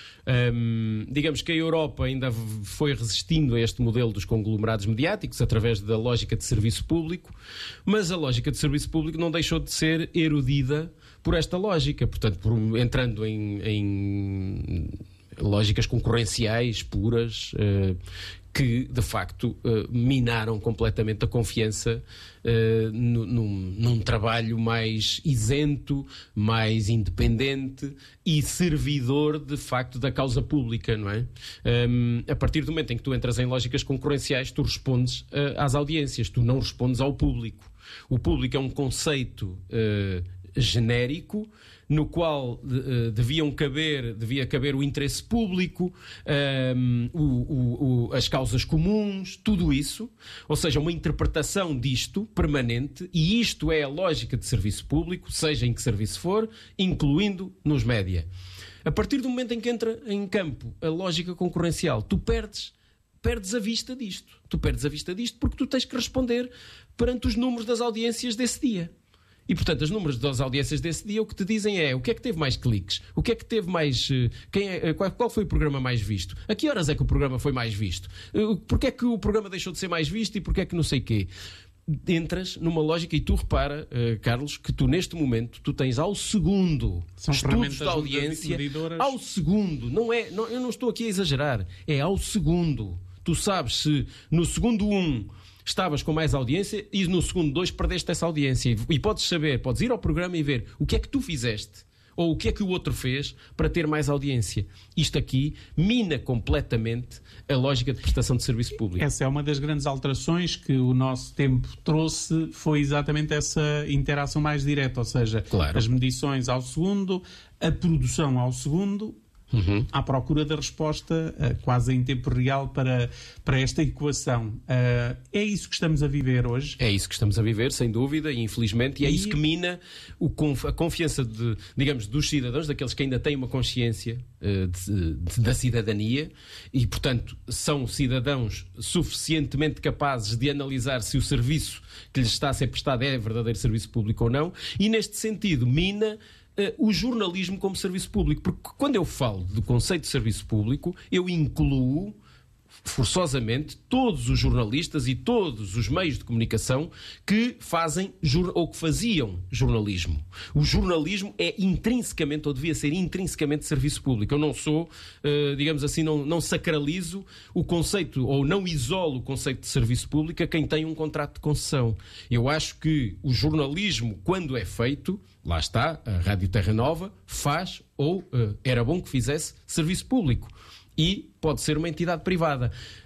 Um, digamos que a Europa ainda foi resistindo a este modelo dos conglomerados mediáticos através da lógica de serviço público, mas a lógica de serviço público não deixou de ser erodida por esta lógica, portanto, por, entrando em, em lógicas concorrenciais puras, uh, que de facto uh, minaram completamente a confiança uh, no, num, num trabalho mais isento, mais independente e servidor de facto da causa pública, não é? Um, a partir do momento em que tu entras em lógicas concorrenciais, tu respondes uh, às audiências, tu não respondes ao público. O público é um conceito uh, genérico, no qual uh, deviam caber, devia caber o interesse público, um, o, o, o, as causas comuns, tudo isso, ou seja, uma interpretação disto permanente, e isto é a lógica de serviço público, seja em que serviço for, incluindo nos média. A partir do momento em que entra em campo a lógica concorrencial, tu perdes, perdes a vista disto. Tu perdes a vista disto porque tu tens que responder perante os números das audiências desse dia. E, portanto, os números das audiências desse dia o que te dizem é o que é que teve mais cliques, o que é que teve mais... Quem é, qual, qual foi o programa mais visto? A que horas é que o programa foi mais visto? Porquê é que o programa deixou de ser mais visto e porquê é que não sei quê? Entras numa lógica e tu repara, uh, Carlos, que tu neste momento tu tens ao segundo São estudos de audiência, medidoras. Ao segundo, não é, não, eu não estou aqui a exagerar, é ao segundo. Tu sabes se no segundo um estavas com mais audiência e no segundo dois perdeste essa audiência. E podes saber, podes ir ao programa e ver o que é que tu fizeste, ou o que é que o outro fez para ter mais audiência. Isto aqui mina completamente a lógica de prestação de serviço público. Essa é uma das grandes alterações que o nosso tempo trouxe, foi exatamente essa interação mais direta, ou seja, claro. As medições ao segundo, a produção ao segundo, Uhum. à procura da resposta uh, quase em tempo real para, para esta equação. Uh, é isso que estamos a viver hoje? É isso que estamos a viver, sem dúvida, e infelizmente, e é E- isso que mina o conf- a confiança de, digamos, dos cidadãos, daqueles que ainda têm uma consciência eh, de- de- da cidadania e, portanto, são cidadãos suficientemente capazes de analisar se o serviço que lhes está a ser prestado é verdadeiro serviço público ou não, e neste sentido mina Uh, o jornalismo como serviço público. Porque quando eu falo do conceito de serviço público, eu incluo forçosamente todos os jornalistas e todos os meios de comunicação que fazem ou que faziam jornalismo. O jornalismo é intrinsecamente, ou devia ser intrinsecamente, serviço público. Eu não sou, uh, digamos assim, não, não sacralizo o conceito, ou não isolo o conceito de serviço público a quem tem um contrato de concessão. Eu acho que o jornalismo, quando é feito, lá está, a Rádio Terra Nova faz, ou uh, era bom que fizesse, serviço público. E pode ser uma entidade privada.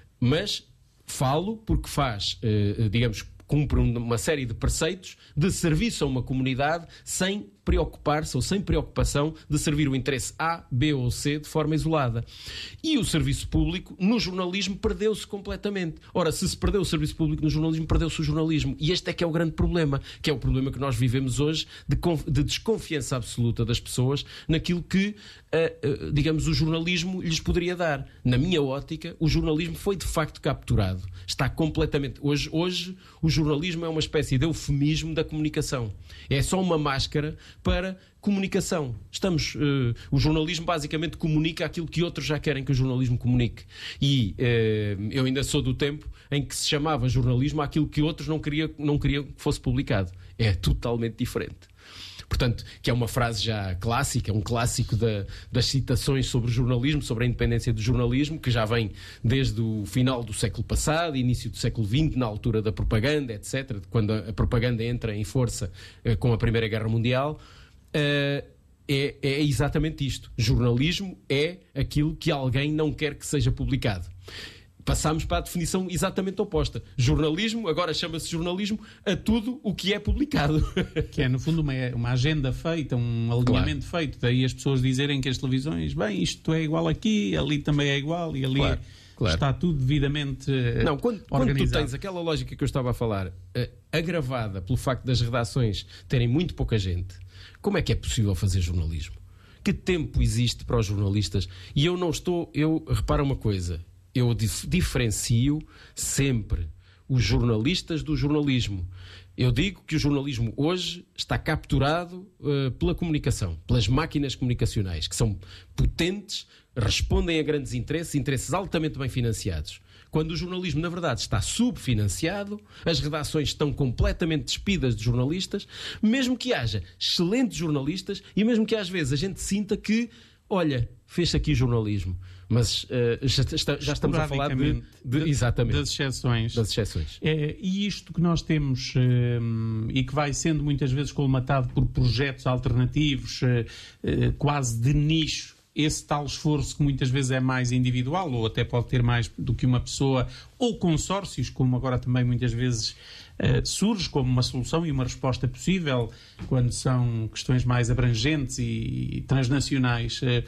Mas falo porque faz, uh, digamos, cumpre uma série de preceitos de serviço a uma comunidade sem preocupar-se ou sem preocupação de servir o interesse A, B ou C de forma isolada. E o serviço público no jornalismo perdeu-se completamente. Ora, se se perdeu o serviço público no jornalismo, perdeu-se o jornalismo. E este é que é o grande problema, que é o problema que nós vivemos hoje de, conf- de desconfiança absoluta das pessoas naquilo que, uh, uh, digamos, o jornalismo lhes poderia dar. Na minha ótica, o jornalismo foi de facto capturado. Está completamente... Hoje, hoje o jornalismo é uma espécie de eufemismo da comunicação. É só uma máscara para comunicação. Estamos, uh, o jornalismo basicamente comunica aquilo que outros já querem que o jornalismo comunique. E uh, eu ainda sou do tempo em que se chamava jornalismo aquilo que outros não queriam, não queriam que fosse publicado. É totalmente diferente. Portanto, que é uma frase já clássica, um clássico da, das citações sobre o jornalismo, sobre a independência do jornalismo, que já vem desde o final do século passado, início do século vinte, na altura da propaganda, etcétera, quando a, a propaganda entra em força uh, com a Primeira Guerra Mundial. Uh, é, é exatamente isto. Jornalismo é aquilo que alguém não quer que seja publicado. Passámos para a definição exatamente oposta. Jornalismo, agora chama-se jornalismo a tudo o que é publicado. Que é, no fundo, uma, uma agenda feita, um alinhamento claro. feito. Daí as pessoas dizerem que as televisões, bem, isto é igual aqui, ali também é igual, e ali claro, claro. está tudo devidamente uh, Não, quando, organizado. Quando tu tens aquela lógica que eu estava a falar, uh, agravada pelo facto das redações terem muito pouca gente, como é que é possível fazer jornalismo? Que tempo existe para os jornalistas? E eu não estou... Eu, repara uma coisa... Eu dif- diferencio sempre os jornalistas do jornalismo. Eu digo que o jornalismo hoje está capturado uh, pela comunicação, pelas máquinas comunicacionais, que são potentes, respondem a grandes interesses, interesses altamente bem financiados. Quando o jornalismo, na verdade, está subfinanciado, as redações estão completamente despidas de jornalistas, mesmo que haja excelentes jornalistas e mesmo que às vezes a gente sinta que, olha, fez-se aqui jornalismo. Mas uh, já, está, já estamos a falar de, de, de, exatamente, das exceções. Das exceções. É, e isto que nós temos, um, e que vai sendo muitas vezes colmatado por projetos alternativos, uh, uh, quase de nicho, esse tal esforço que muitas vezes é mais individual, ou até pode ter mais do que uma pessoa, ou consórcios, como agora também muitas vezes uh, surge como uma solução e uma resposta possível, quando são questões mais abrangentes e, e transnacionais. Uh,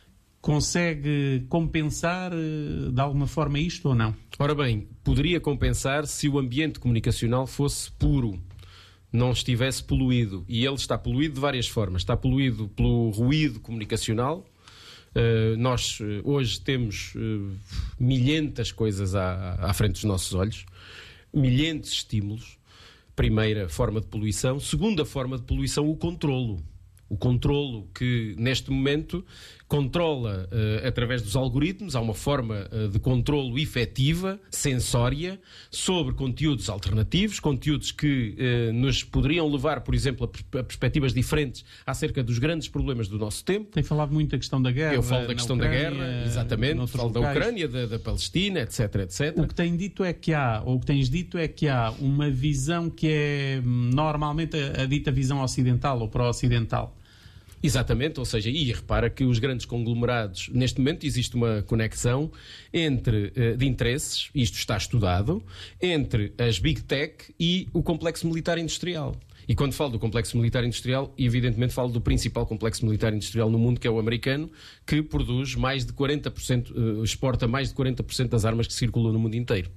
Consegue compensar de alguma forma isto ou não? Ora bem, poderia compensar se o ambiente comunicacional fosse puro, não estivesse poluído. E ele está poluído de várias formas. Está poluído pelo ruído comunicacional. Uh, nós uh, hoje temos uh, milhentas coisas à, à frente dos nossos olhos, milhentos estímulos. Primeira forma de poluição. Segunda forma de poluição, o controlo. O controlo que, neste momento, controla uh, através dos algoritmos, há uma forma uh, de controlo efetiva, sensória, sobre conteúdos alternativos, conteúdos que uh, nos poderiam levar, por exemplo, a, pers- a perspectivas diferentes acerca dos grandes problemas do nosso tempo. Tem falado muito da questão da guerra. Eu falo da questão Ucrânia, da guerra, exatamente, falo locais. da Ucrânia, da, da Palestina, etc, etcétera. O que tem dito é que há, ou o que tens dito é que há uma visão que é normalmente a, a dita visão ocidental ou pró-ocidental. Exatamente, ou seja, e repara que os grandes conglomerados, neste momento existe uma conexão entre, de interesses, isto está estudado, entre as Big Tech e o complexo militar industrial. E quando falo do complexo militar industrial, evidentemente falo do principal complexo militar industrial no mundo, que é o americano, que produz mais de quarenta por cento, exporta mais de quarenta por cento das armas que circulam no mundo inteiro.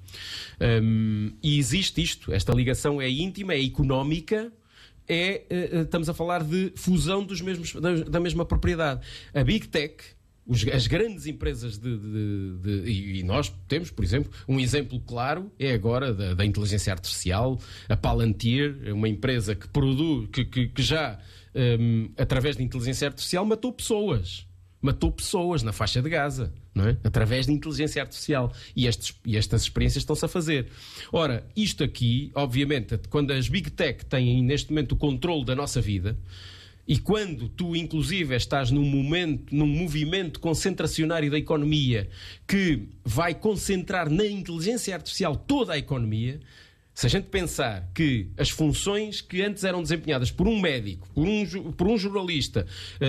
Um, e existe isto, esta ligação é íntima, é económica, é, estamos a falar de fusão dos mesmos, da, da mesma propriedade. A Big Tech, os, as grandes empresas de, de, de, de e nós temos, por exemplo, um exemplo claro é agora da, da inteligência artificial, a Palantir, uma empresa que produz, que, que, que já um, através de inteligência artificial matou pessoas. Matou pessoas na faixa de Gaza, não é? Através de inteligência artificial. E, estes, e estas experiências estão-se a fazer. Ora, isto aqui, obviamente, quando as Big Tech têm neste momento o controle da nossa vida, e quando tu, inclusive, estás num momento, num movimento concentracionário da economia que vai concentrar na inteligência artificial toda a economia, se a gente pensar que as funções que antes eram desempenhadas por um médico, por um, por um jornalista,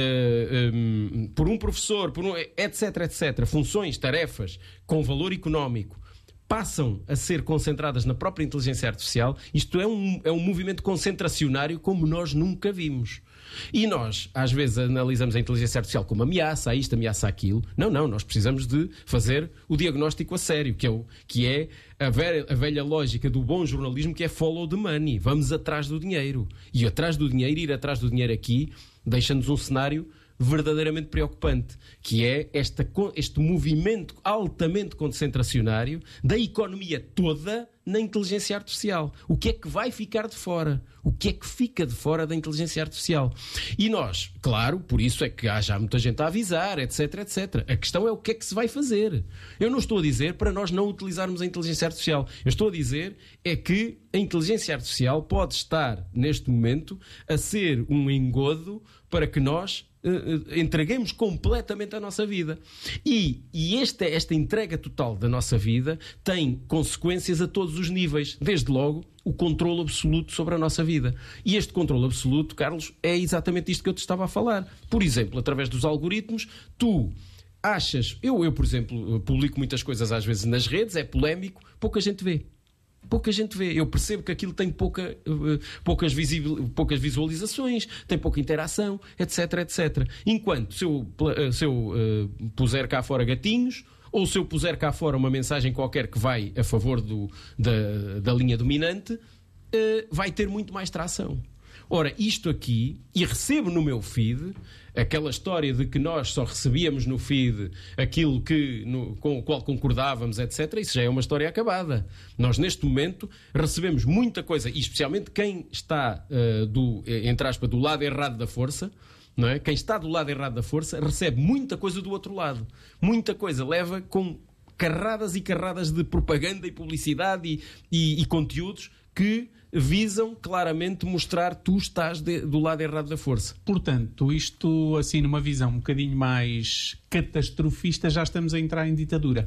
uh, um, por um professor, por um, etc, etcétera, funções, tarefas com valor económico, passam a ser concentradas na própria inteligência artificial, isto é um, é um movimento concentracionário como nós nunca vimos. E nós, às vezes, analisamos a inteligência artificial como ameaça a isto, ameaça a aquilo. Não, não, nós precisamos de fazer o diagnóstico a sério, que é, o, que é a, velha, a velha lógica do bom jornalismo, que é follow the money. Vamos atrás do dinheiro. E atrás do dinheiro, ir atrás do dinheiro aqui, deixa-nos um cenário verdadeiramente preocupante, que é esta, este movimento altamente concentracionário da economia toda na inteligência artificial. O que é que vai ficar de fora? O que é que fica de fora da inteligência artificial? E nós, claro, por isso é que há já muita gente a avisar, etc, etcétera. A questão é o que é que se vai fazer. Eu não estou a dizer para nós não utilizarmos a inteligência artificial. Eu estou a dizer é que a inteligência artificial pode estar, neste momento, a ser um engodo para que nós uh, entreguemos completamente a nossa vida. E, e esta, esta entrega total da nossa vida tem consequências a todos os níveis. Desde logo, o controle absoluto sobre a nossa vida. E este controle absoluto, Carlos, é exatamente isto que eu te estava a falar. Por exemplo, através dos algoritmos, tu achas... Eu, eu por exemplo, publico muitas coisas às vezes nas redes, é polémico, pouca gente vê. Pouca gente vê. Eu percebo que aquilo tem pouca, uh, poucas, visibil, poucas visualizações, tem pouca interação, etc, etcétera. Enquanto se eu, uh, se eu uh, puser cá fora gatinhos, ou se eu puser cá fora uma mensagem qualquer que vai a favor do, da, da linha dominante, uh, vai ter muito mais tração. Ora, isto aqui, e recebo no meu feed aquela história de que nós só recebíamos no feed aquilo que, no, com o qual concordávamos, etcétera, isso já é uma história acabada. Nós, neste momento, recebemos muita coisa, e especialmente quem está, uh, do, entre aspas, do lado errado da força, não é? Quem está do lado errado da força recebe muita coisa do outro lado. Muita coisa leva com carradas e carradas de propaganda e publicidade e, e, e conteúdos que visam claramente mostrar que tu estás de, do lado errado da força. Portanto, isto assim numa visão um bocadinho mais catastrofista, já estamos a entrar em ditadura.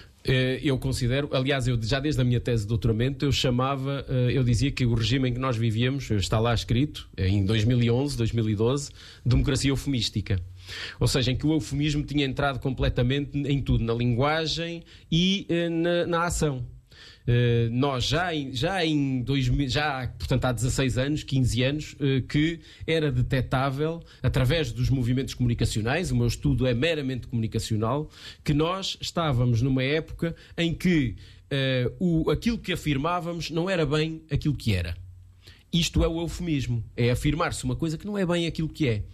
Eu considero, aliás, eu já desde a minha tese de doutoramento eu chamava, eu dizia que o regime em que nós vivíamos, está lá escrito, em dois mil e onze, dois mil e doze, democracia eufemística. Ou seja, em que o eufemismo tinha entrado completamente em tudo, na linguagem e na, na ação. Uh, nós já em, já em dois mil, já, portanto, há dezasseis anos, quinze anos, uh, que era detetável, através dos movimentos comunicacionais, o meu estudo é meramente comunicacional, que nós estávamos numa época em que uh, o, aquilo que afirmávamos não era bem aquilo que era. Isto é o eufemismo, é afirmar-se uma coisa que não é bem aquilo que é.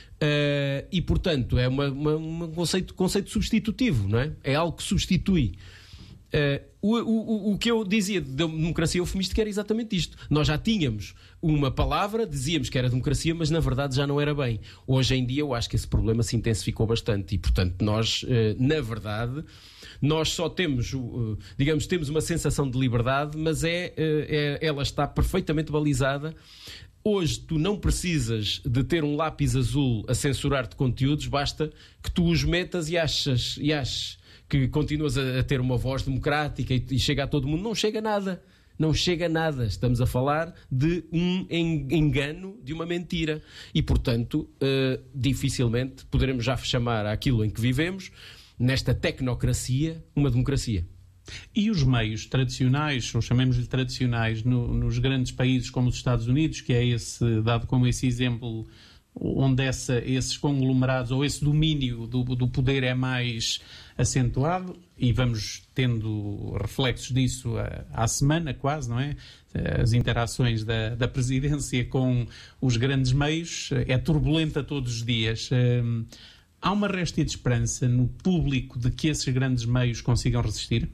Uh, e, portanto, é uma, uma, um conceito, conceito substitutivo, não é? É algo que substitui. Uh, o, o, o que eu dizia de democracia eufemística era exatamente isto. Nós já tínhamos uma palavra, dizíamos que era democracia, mas na verdade já não era bem. Hoje em dia eu acho que esse problema se intensificou bastante e, portanto, nós, uh, na verdade, nós só temos, uh, digamos, temos uma sensação de liberdade, mas é, uh, é, ela está perfeitamente balizada. Hoje tu não precisas de ter um lápis azul a censurar-te conteúdos, basta que tu os metas e achas... E achas que continuas a ter uma voz democrática e, e chega a todo mundo. Não chega a nada. não chega a nada. Estamos a falar de um engano, de uma mentira. E, portanto, uh, dificilmente poderemos já chamar aquilo em que vivemos, nesta tecnocracia, uma democracia. E os meios tradicionais, ou chamemos-lhe tradicionais, no, nos grandes países como os Estados Unidos, que é esse, dado como esse exemplo, onde essa, esses conglomerados ou esse domínio do, do poder é mais acentuado, e vamos tendo reflexos disso à, à semana quase, não é? As interações da, da presidência com os grandes meios é turbulenta todos os dias. Hum, há uma réstia de esperança no público de que esses grandes meios consigam resistir?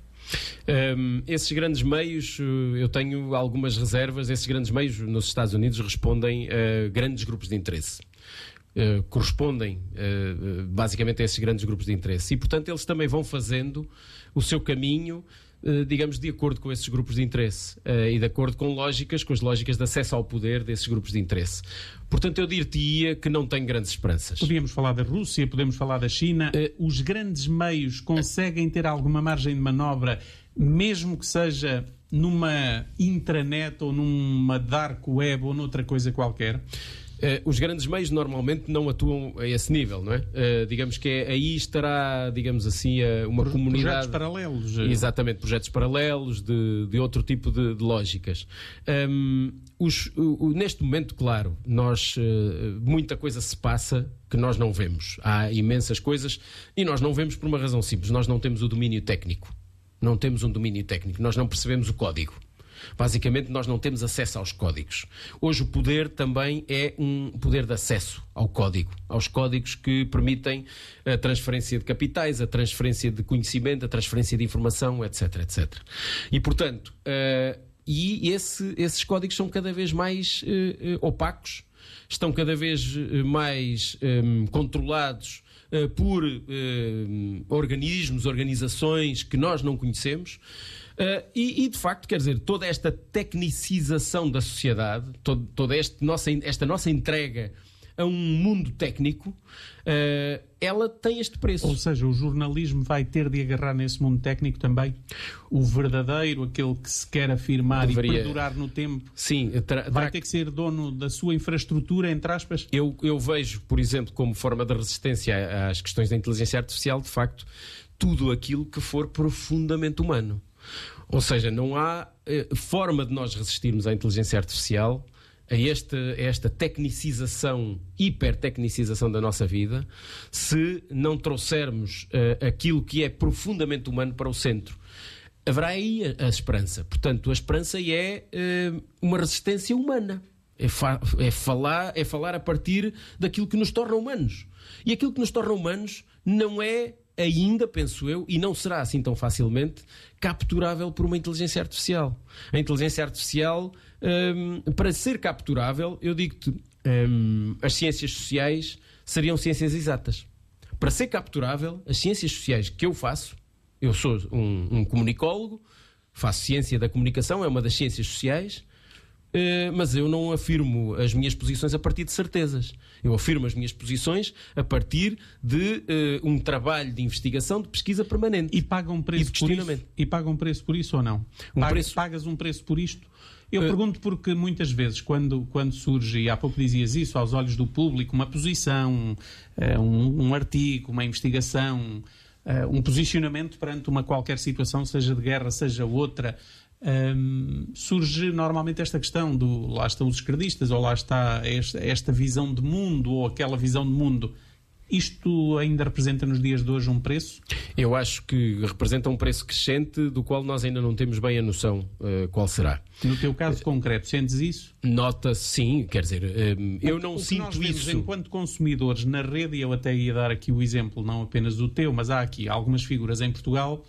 Um, esses grandes meios, eu tenho algumas reservas. Esses grandes meios nos Estados Unidos respondem a grandes grupos de interesse. Uh, correspondem uh, basicamente a esses grandes grupos de interesse. E, portanto, eles também vão fazendo o seu caminho, uh, digamos, de acordo com esses grupos de interesse uh, e de acordo com lógicas, com as lógicas de acesso ao poder desses grupos de interesse. Portanto, eu diria que não tenho grandes esperanças. Podíamos falar da Rússia, podemos falar da China. Uh, Os grandes meios conseguem ter alguma margem de manobra, mesmo que seja numa intranet ou numa dark web ou noutra coisa qualquer? Uh, os grandes meios normalmente não atuam a esse nível, não é? Uh, digamos que é, aí estará, digamos assim, uh, uma Pro, comunidade... Projetos paralelos. Exatamente, projetos paralelos de, de outro tipo de, de lógicas. Um, os, o, o, neste momento, claro, nós, uh, muita coisa se passa que nós não vemos. Há imensas coisas e nós não vemos por uma razão simples. Nós não temos o domínio técnico. Não temos um domínio técnico. Nós não percebemos o código. Basicamente, nós não temos acesso aos códigos. Hoje o poder também é um poder de acesso ao código, aos códigos que permitem a transferência de capitais, a transferência de conhecimento, a transferência de informação, etc, etcétera. E, portanto, uh, e esse, esses códigos são cada vez mais uh, uh, opacos, estão cada vez uh, mais um, controlados uh, por uh, organismos, organizações que nós não conhecemos. Uh, e, e, de facto, quer dizer, toda esta tecnicização da sociedade, todo, toda este nossa, esta nossa entrega a um mundo técnico, uh, ela tem este preço. Ou seja, o jornalismo vai ter de agarrar nesse mundo técnico também? O verdadeiro, aquele que se quer afirmar Deveria... e perdurar no tempo, Sim, tra... vai ter que ser dono da sua infraestrutura, entre aspas? Eu, eu vejo, por exemplo, como forma de resistência às questões da inteligência artificial, de facto, tudo aquilo que for profundamente humano. Ou seja, não há eh, forma de nós resistirmos à inteligência artificial, a esta, a esta tecnicização, hipertecnicização da nossa vida, se não trouxermos uh, aquilo que é profundamente humano para o centro. Haverá aí a, a esperança. Portanto, a esperança é uh, uma resistência humana. É, fa- é, falar, é falar a partir daquilo que nos torna humanos. E aquilo que nos torna humanos não é ainda, penso eu, e não será assim tão facilmente, capturável por uma inteligência artificial. A inteligência artificial, hum, para ser capturável, eu digo-te, hum, as ciências sociais seriam ciências exatas. Para ser capturável, as ciências sociais que eu faço, eu sou um, um comunicólogo, faço ciência da comunicação, é uma das ciências sociais, Uh, mas eu não afirmo as minhas posições a partir de certezas. Eu afirmo as minhas posições a partir de uh, um trabalho de investigação, de pesquisa permanente. E pagam um preço por isso? E pagam um preço por isso ou não? Um Pagas, preço... pagas um preço por isto? Eu uh... pergunto porque muitas vezes, quando, quando surge, e há pouco dizias isso, aos olhos do público, uma posição, uh, um, um artigo, uma investigação, uh, um posicionamento perante uma qualquer situação, seja de guerra, seja outra, Um, surge normalmente esta questão do lá estão os esquerdistas, ou lá está esta, esta visão de mundo, ou aquela visão de mundo. Isto ainda representa nos dias de hoje um preço? Eu acho que representa um preço crescente do qual nós ainda não temos bem a noção uh, qual será. No teu caso concreto, sentes isso? Nota-se, sim, quer dizer, um, eu não o que sinto nós vemos isso. Enquanto consumidores na rede, e eu até ia dar aqui o exemplo, não apenas do teu, mas há aqui algumas figuras em Portugal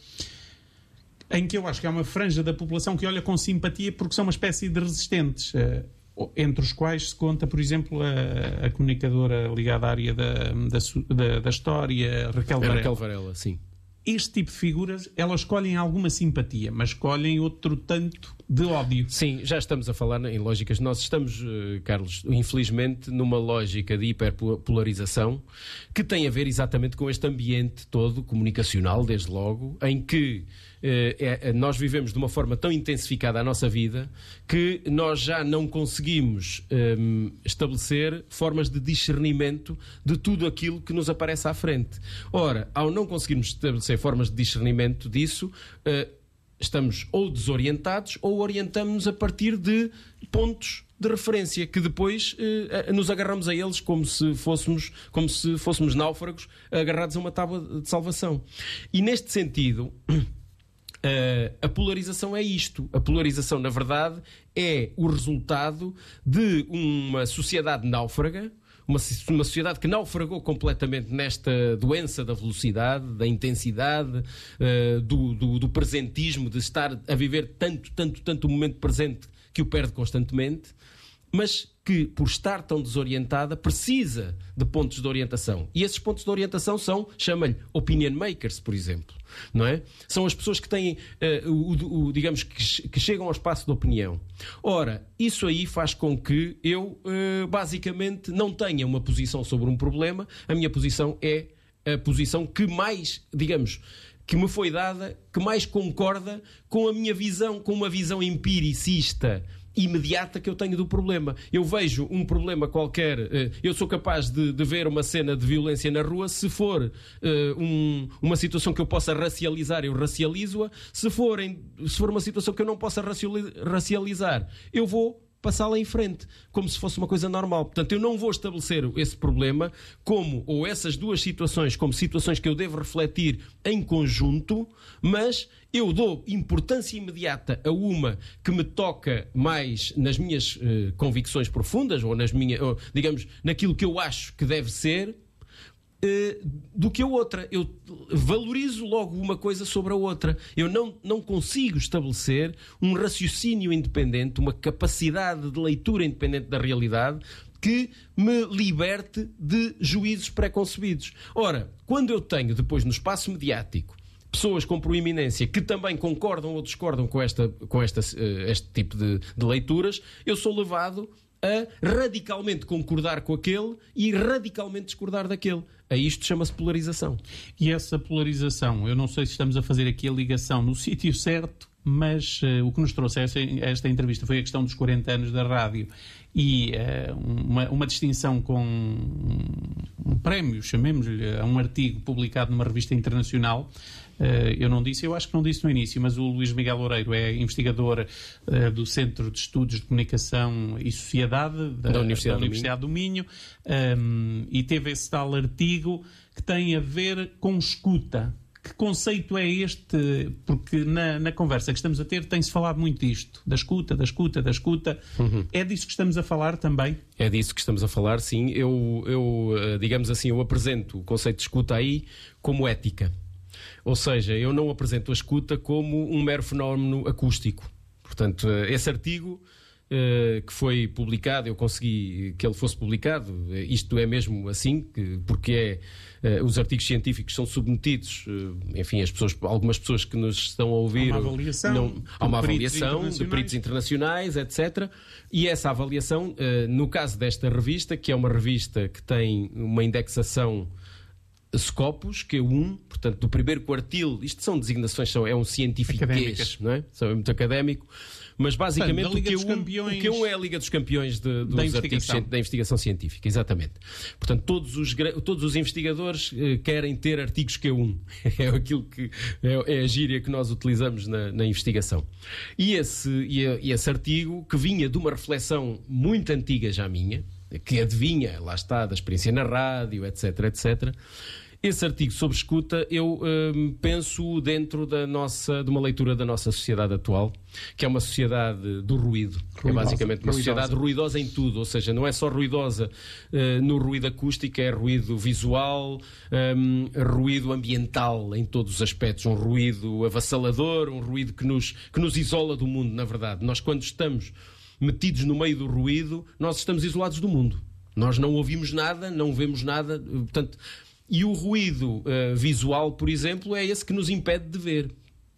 em que eu acho que há uma franja da população que olha com simpatia porque são uma espécie de resistentes, uh, entre os quais se conta, por exemplo, a, a comunicadora ligada à área da, da, da, da história, Raquel Varela. Raquel Varela, sim. Este tipo de figuras, elas escolhem alguma simpatia, mas escolhem outro tanto de ódio. Sim, já estamos a falar em lógicas. Nós estamos, Carlos, infelizmente, numa lógica de hiperpolarização que tem a ver exatamente com este ambiente todo, comunicacional, desde logo, em que eh, é, nós vivemos de uma forma tão intensificada a nossa vida que nós já não conseguimos eh, estabelecer formas de discernimento de tudo aquilo que nos aparece à frente. Ora, ao não conseguirmos estabelecer formas de discernimento disso, eh, estamos ou desorientados ou orientamos-nos a partir de pontos de referência que depois eh, nos agarramos a eles como se fôssemos, como se fôssemos náufragos agarrados a uma tábua de salvação. E neste sentido, eh, a polarização é isto. A polarização, na verdade, é o resultado de uma sociedade náufraga, Uma, uma sociedade que naufragou completamente nesta doença da velocidade, da intensidade, uh, do, do, do presentismo, de estar a viver tanto, tanto, tanto o momento presente que o perde constantemente, mas que, por estar tão desorientada, precisa de pontos de orientação. E esses pontos de orientação são, chama-lhe, opinion makers, por exemplo. Não é? São as pessoas que têm, uh, o, o, digamos, que, que chegam ao espaço de opinião. Ora, isso aí faz com que eu, uh, basicamente, não tenha uma posição sobre um problema. A minha posição é a posição que mais, digamos, que me foi dada, que mais concorda com a minha visão, com uma visão empiricista imediata que eu tenho do problema. Eu vejo um problema qualquer, eu sou capaz de, de ver uma cena de violência na rua, se for uh, um, uma situação que eu possa racializar, eu racializo-a. Se for, em, se for uma situação que eu não possa racializar, eu vou passá-la em frente, como se fosse uma coisa normal. Portanto, eu não vou estabelecer esse problema como, ou essas duas situações, como situações que eu devo refletir em conjunto, mas eu dou importância imediata a uma que me toca mais nas minhas uh, convicções profundas, ou nas minhas, ou, digamos, naquilo que eu acho que deve ser, do que a outra. Eu valorizo logo uma coisa sobre a outra. Eu não, não consigo estabelecer um raciocínio independente, uma capacidade de leitura independente da realidade que me liberte de juízos preconcebidos. Ora, quando eu tenho depois no espaço mediático pessoas com proeminência que também concordam ou discordam com, esta, com esta, este tipo de, de leituras, eu sou levado a radicalmente concordar com aquele e radicalmente discordar daquele. A isto chama-se polarização. E essa polarização, eu não sei se estamos a fazer aqui a ligação no sítio certo, mas uh, o que nos trouxe a esta, a esta entrevista foi a questão dos quarenta anos da rádio e uh, uma, uma distinção com um, um prémio, chamemos-lhe, a um artigo publicado numa revista internacional. Uh, eu não disse, eu acho que não disse no início, mas o Luís Miguel Loureiro é investigador uh, do Centro de Estudos de Comunicação e Sociedade da, da Universidade, da Universidade do Minho, do Minho um, e teve esse tal artigo que tem a ver com escuta. Que conceito é este? Porque na, na conversa que estamos a ter tem-se falado muito disto, da escuta, da escuta, da escuta. Uhum. É disso que estamos a falar também? É disso que estamos a falar, sim. Eu, eu, digamos assim, eu apresento o conceito de escuta aí como ética. Ou seja, eu não apresento a escuta como um mero fenómeno acústico. Portanto, esse artigo uh, que foi publicado, eu consegui que ele fosse publicado, isto é mesmo assim, que, porque é, uh, os artigos científicos são submetidos, uh, enfim, as pessoas, algumas pessoas que nos estão a ouvir... Há uma avaliação, não, há uma avaliação de peritos internacionais, etcétera. E essa avaliação, uh, no caso desta revista, que é uma revista que tem uma indexação Scopus, Q um, portanto, do primeiro quartil, isto são designações, são, é um cientifiquez, não é? São, é muito académico, mas basicamente portanto, o, Q um, campeões... o Q um é a Liga dos Campeões de, dos da artigos da investigação científica, exatamente. Portanto, todos os, todos os investigadores eh, querem ter artigos Q um, é aquilo que é, é a gíria que nós utilizamos na, na investigação. E esse, e, e esse artigo, que vinha de uma reflexão muito antiga já minha, que adivinha, lá está, da experiência na rádio, etc, etcétera. Esse artigo sobre escuta eu hum, penso dentro da nossa, de uma leitura da nossa sociedade atual, que é uma sociedade do ruído. Ruidosa, é basicamente uma ruidosa. Sociedade ruidosa em tudo, ou seja, não é só ruidosa uh, no ruído acústico, é ruído visual, um, ruído ambiental em todos os aspectos, um ruído avassalador, um ruído que nos, que nos isola do mundo, na verdade. Nós, quando estamos metidos no meio do ruído, nós estamos isolados do mundo. Nós não ouvimos nada, não vemos nada, portanto... E o ruído uh, visual, por exemplo, é esse que nos impede de ver.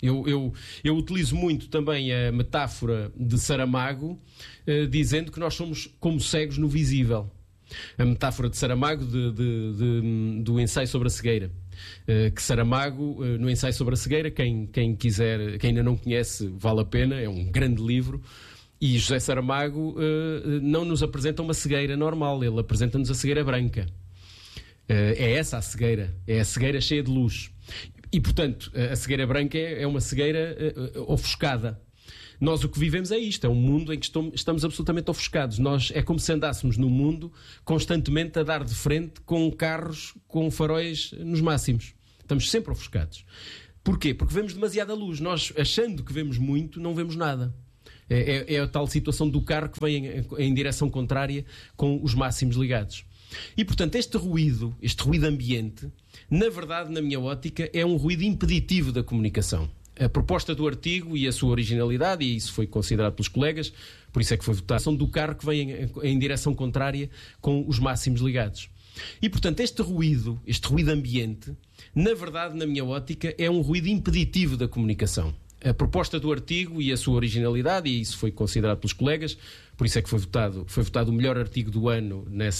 Eu, eu, eu utilizo muito também a metáfora de Saramago, eh, dizendo que nós somos como cegos no visível. A metáfora de Saramago de, de, de, do ensaio sobre a cegueira. Uh, que Saramago, uh, no ensaio sobre a cegueira, quem, quem quiser, quem ainda não conhece, vale a pena, é um grande livro. E José Saramago uh, não nos apresenta uma cegueira normal, ele apresenta-nos a cegueira branca. Uh, é essa a cegueira, é a cegueira cheia de luz. E, portanto, a cegueira branca é, é uma cegueira uh, ofuscada. Nós o que vivemos é isto, é um mundo em que estamos absolutamente ofuscados. Nós, é como se andássemos no mundo constantemente a dar de frente com carros com faróis nos máximos. Estamos sempre ofuscados. Porquê? Porque vemos demasiada luz. Nós, achando que vemos muito, não vemos nada. É, é, é a tal situação do carro que vem em, em direção contrária com os máximos ligados. E, portanto, este ruído, este ruído ambiente, na verdade, na minha ótica, é um ruído impeditivo da comunicação. A proposta do artigo e a sua originalidade, e isso foi considerado pelos colegas, por isso é que foi votada, são do carro que vem em, em direção contrária com os máximos ligados. E, portanto, este ruído, este ruído ambiente, na verdade, na minha ótica, é um ruído impeditivo da comunicação. A proposta do artigo e a sua originalidade, e isso foi considerado pelos colegas, por isso é que foi votado, foi votado o melhor artigo do ano nessa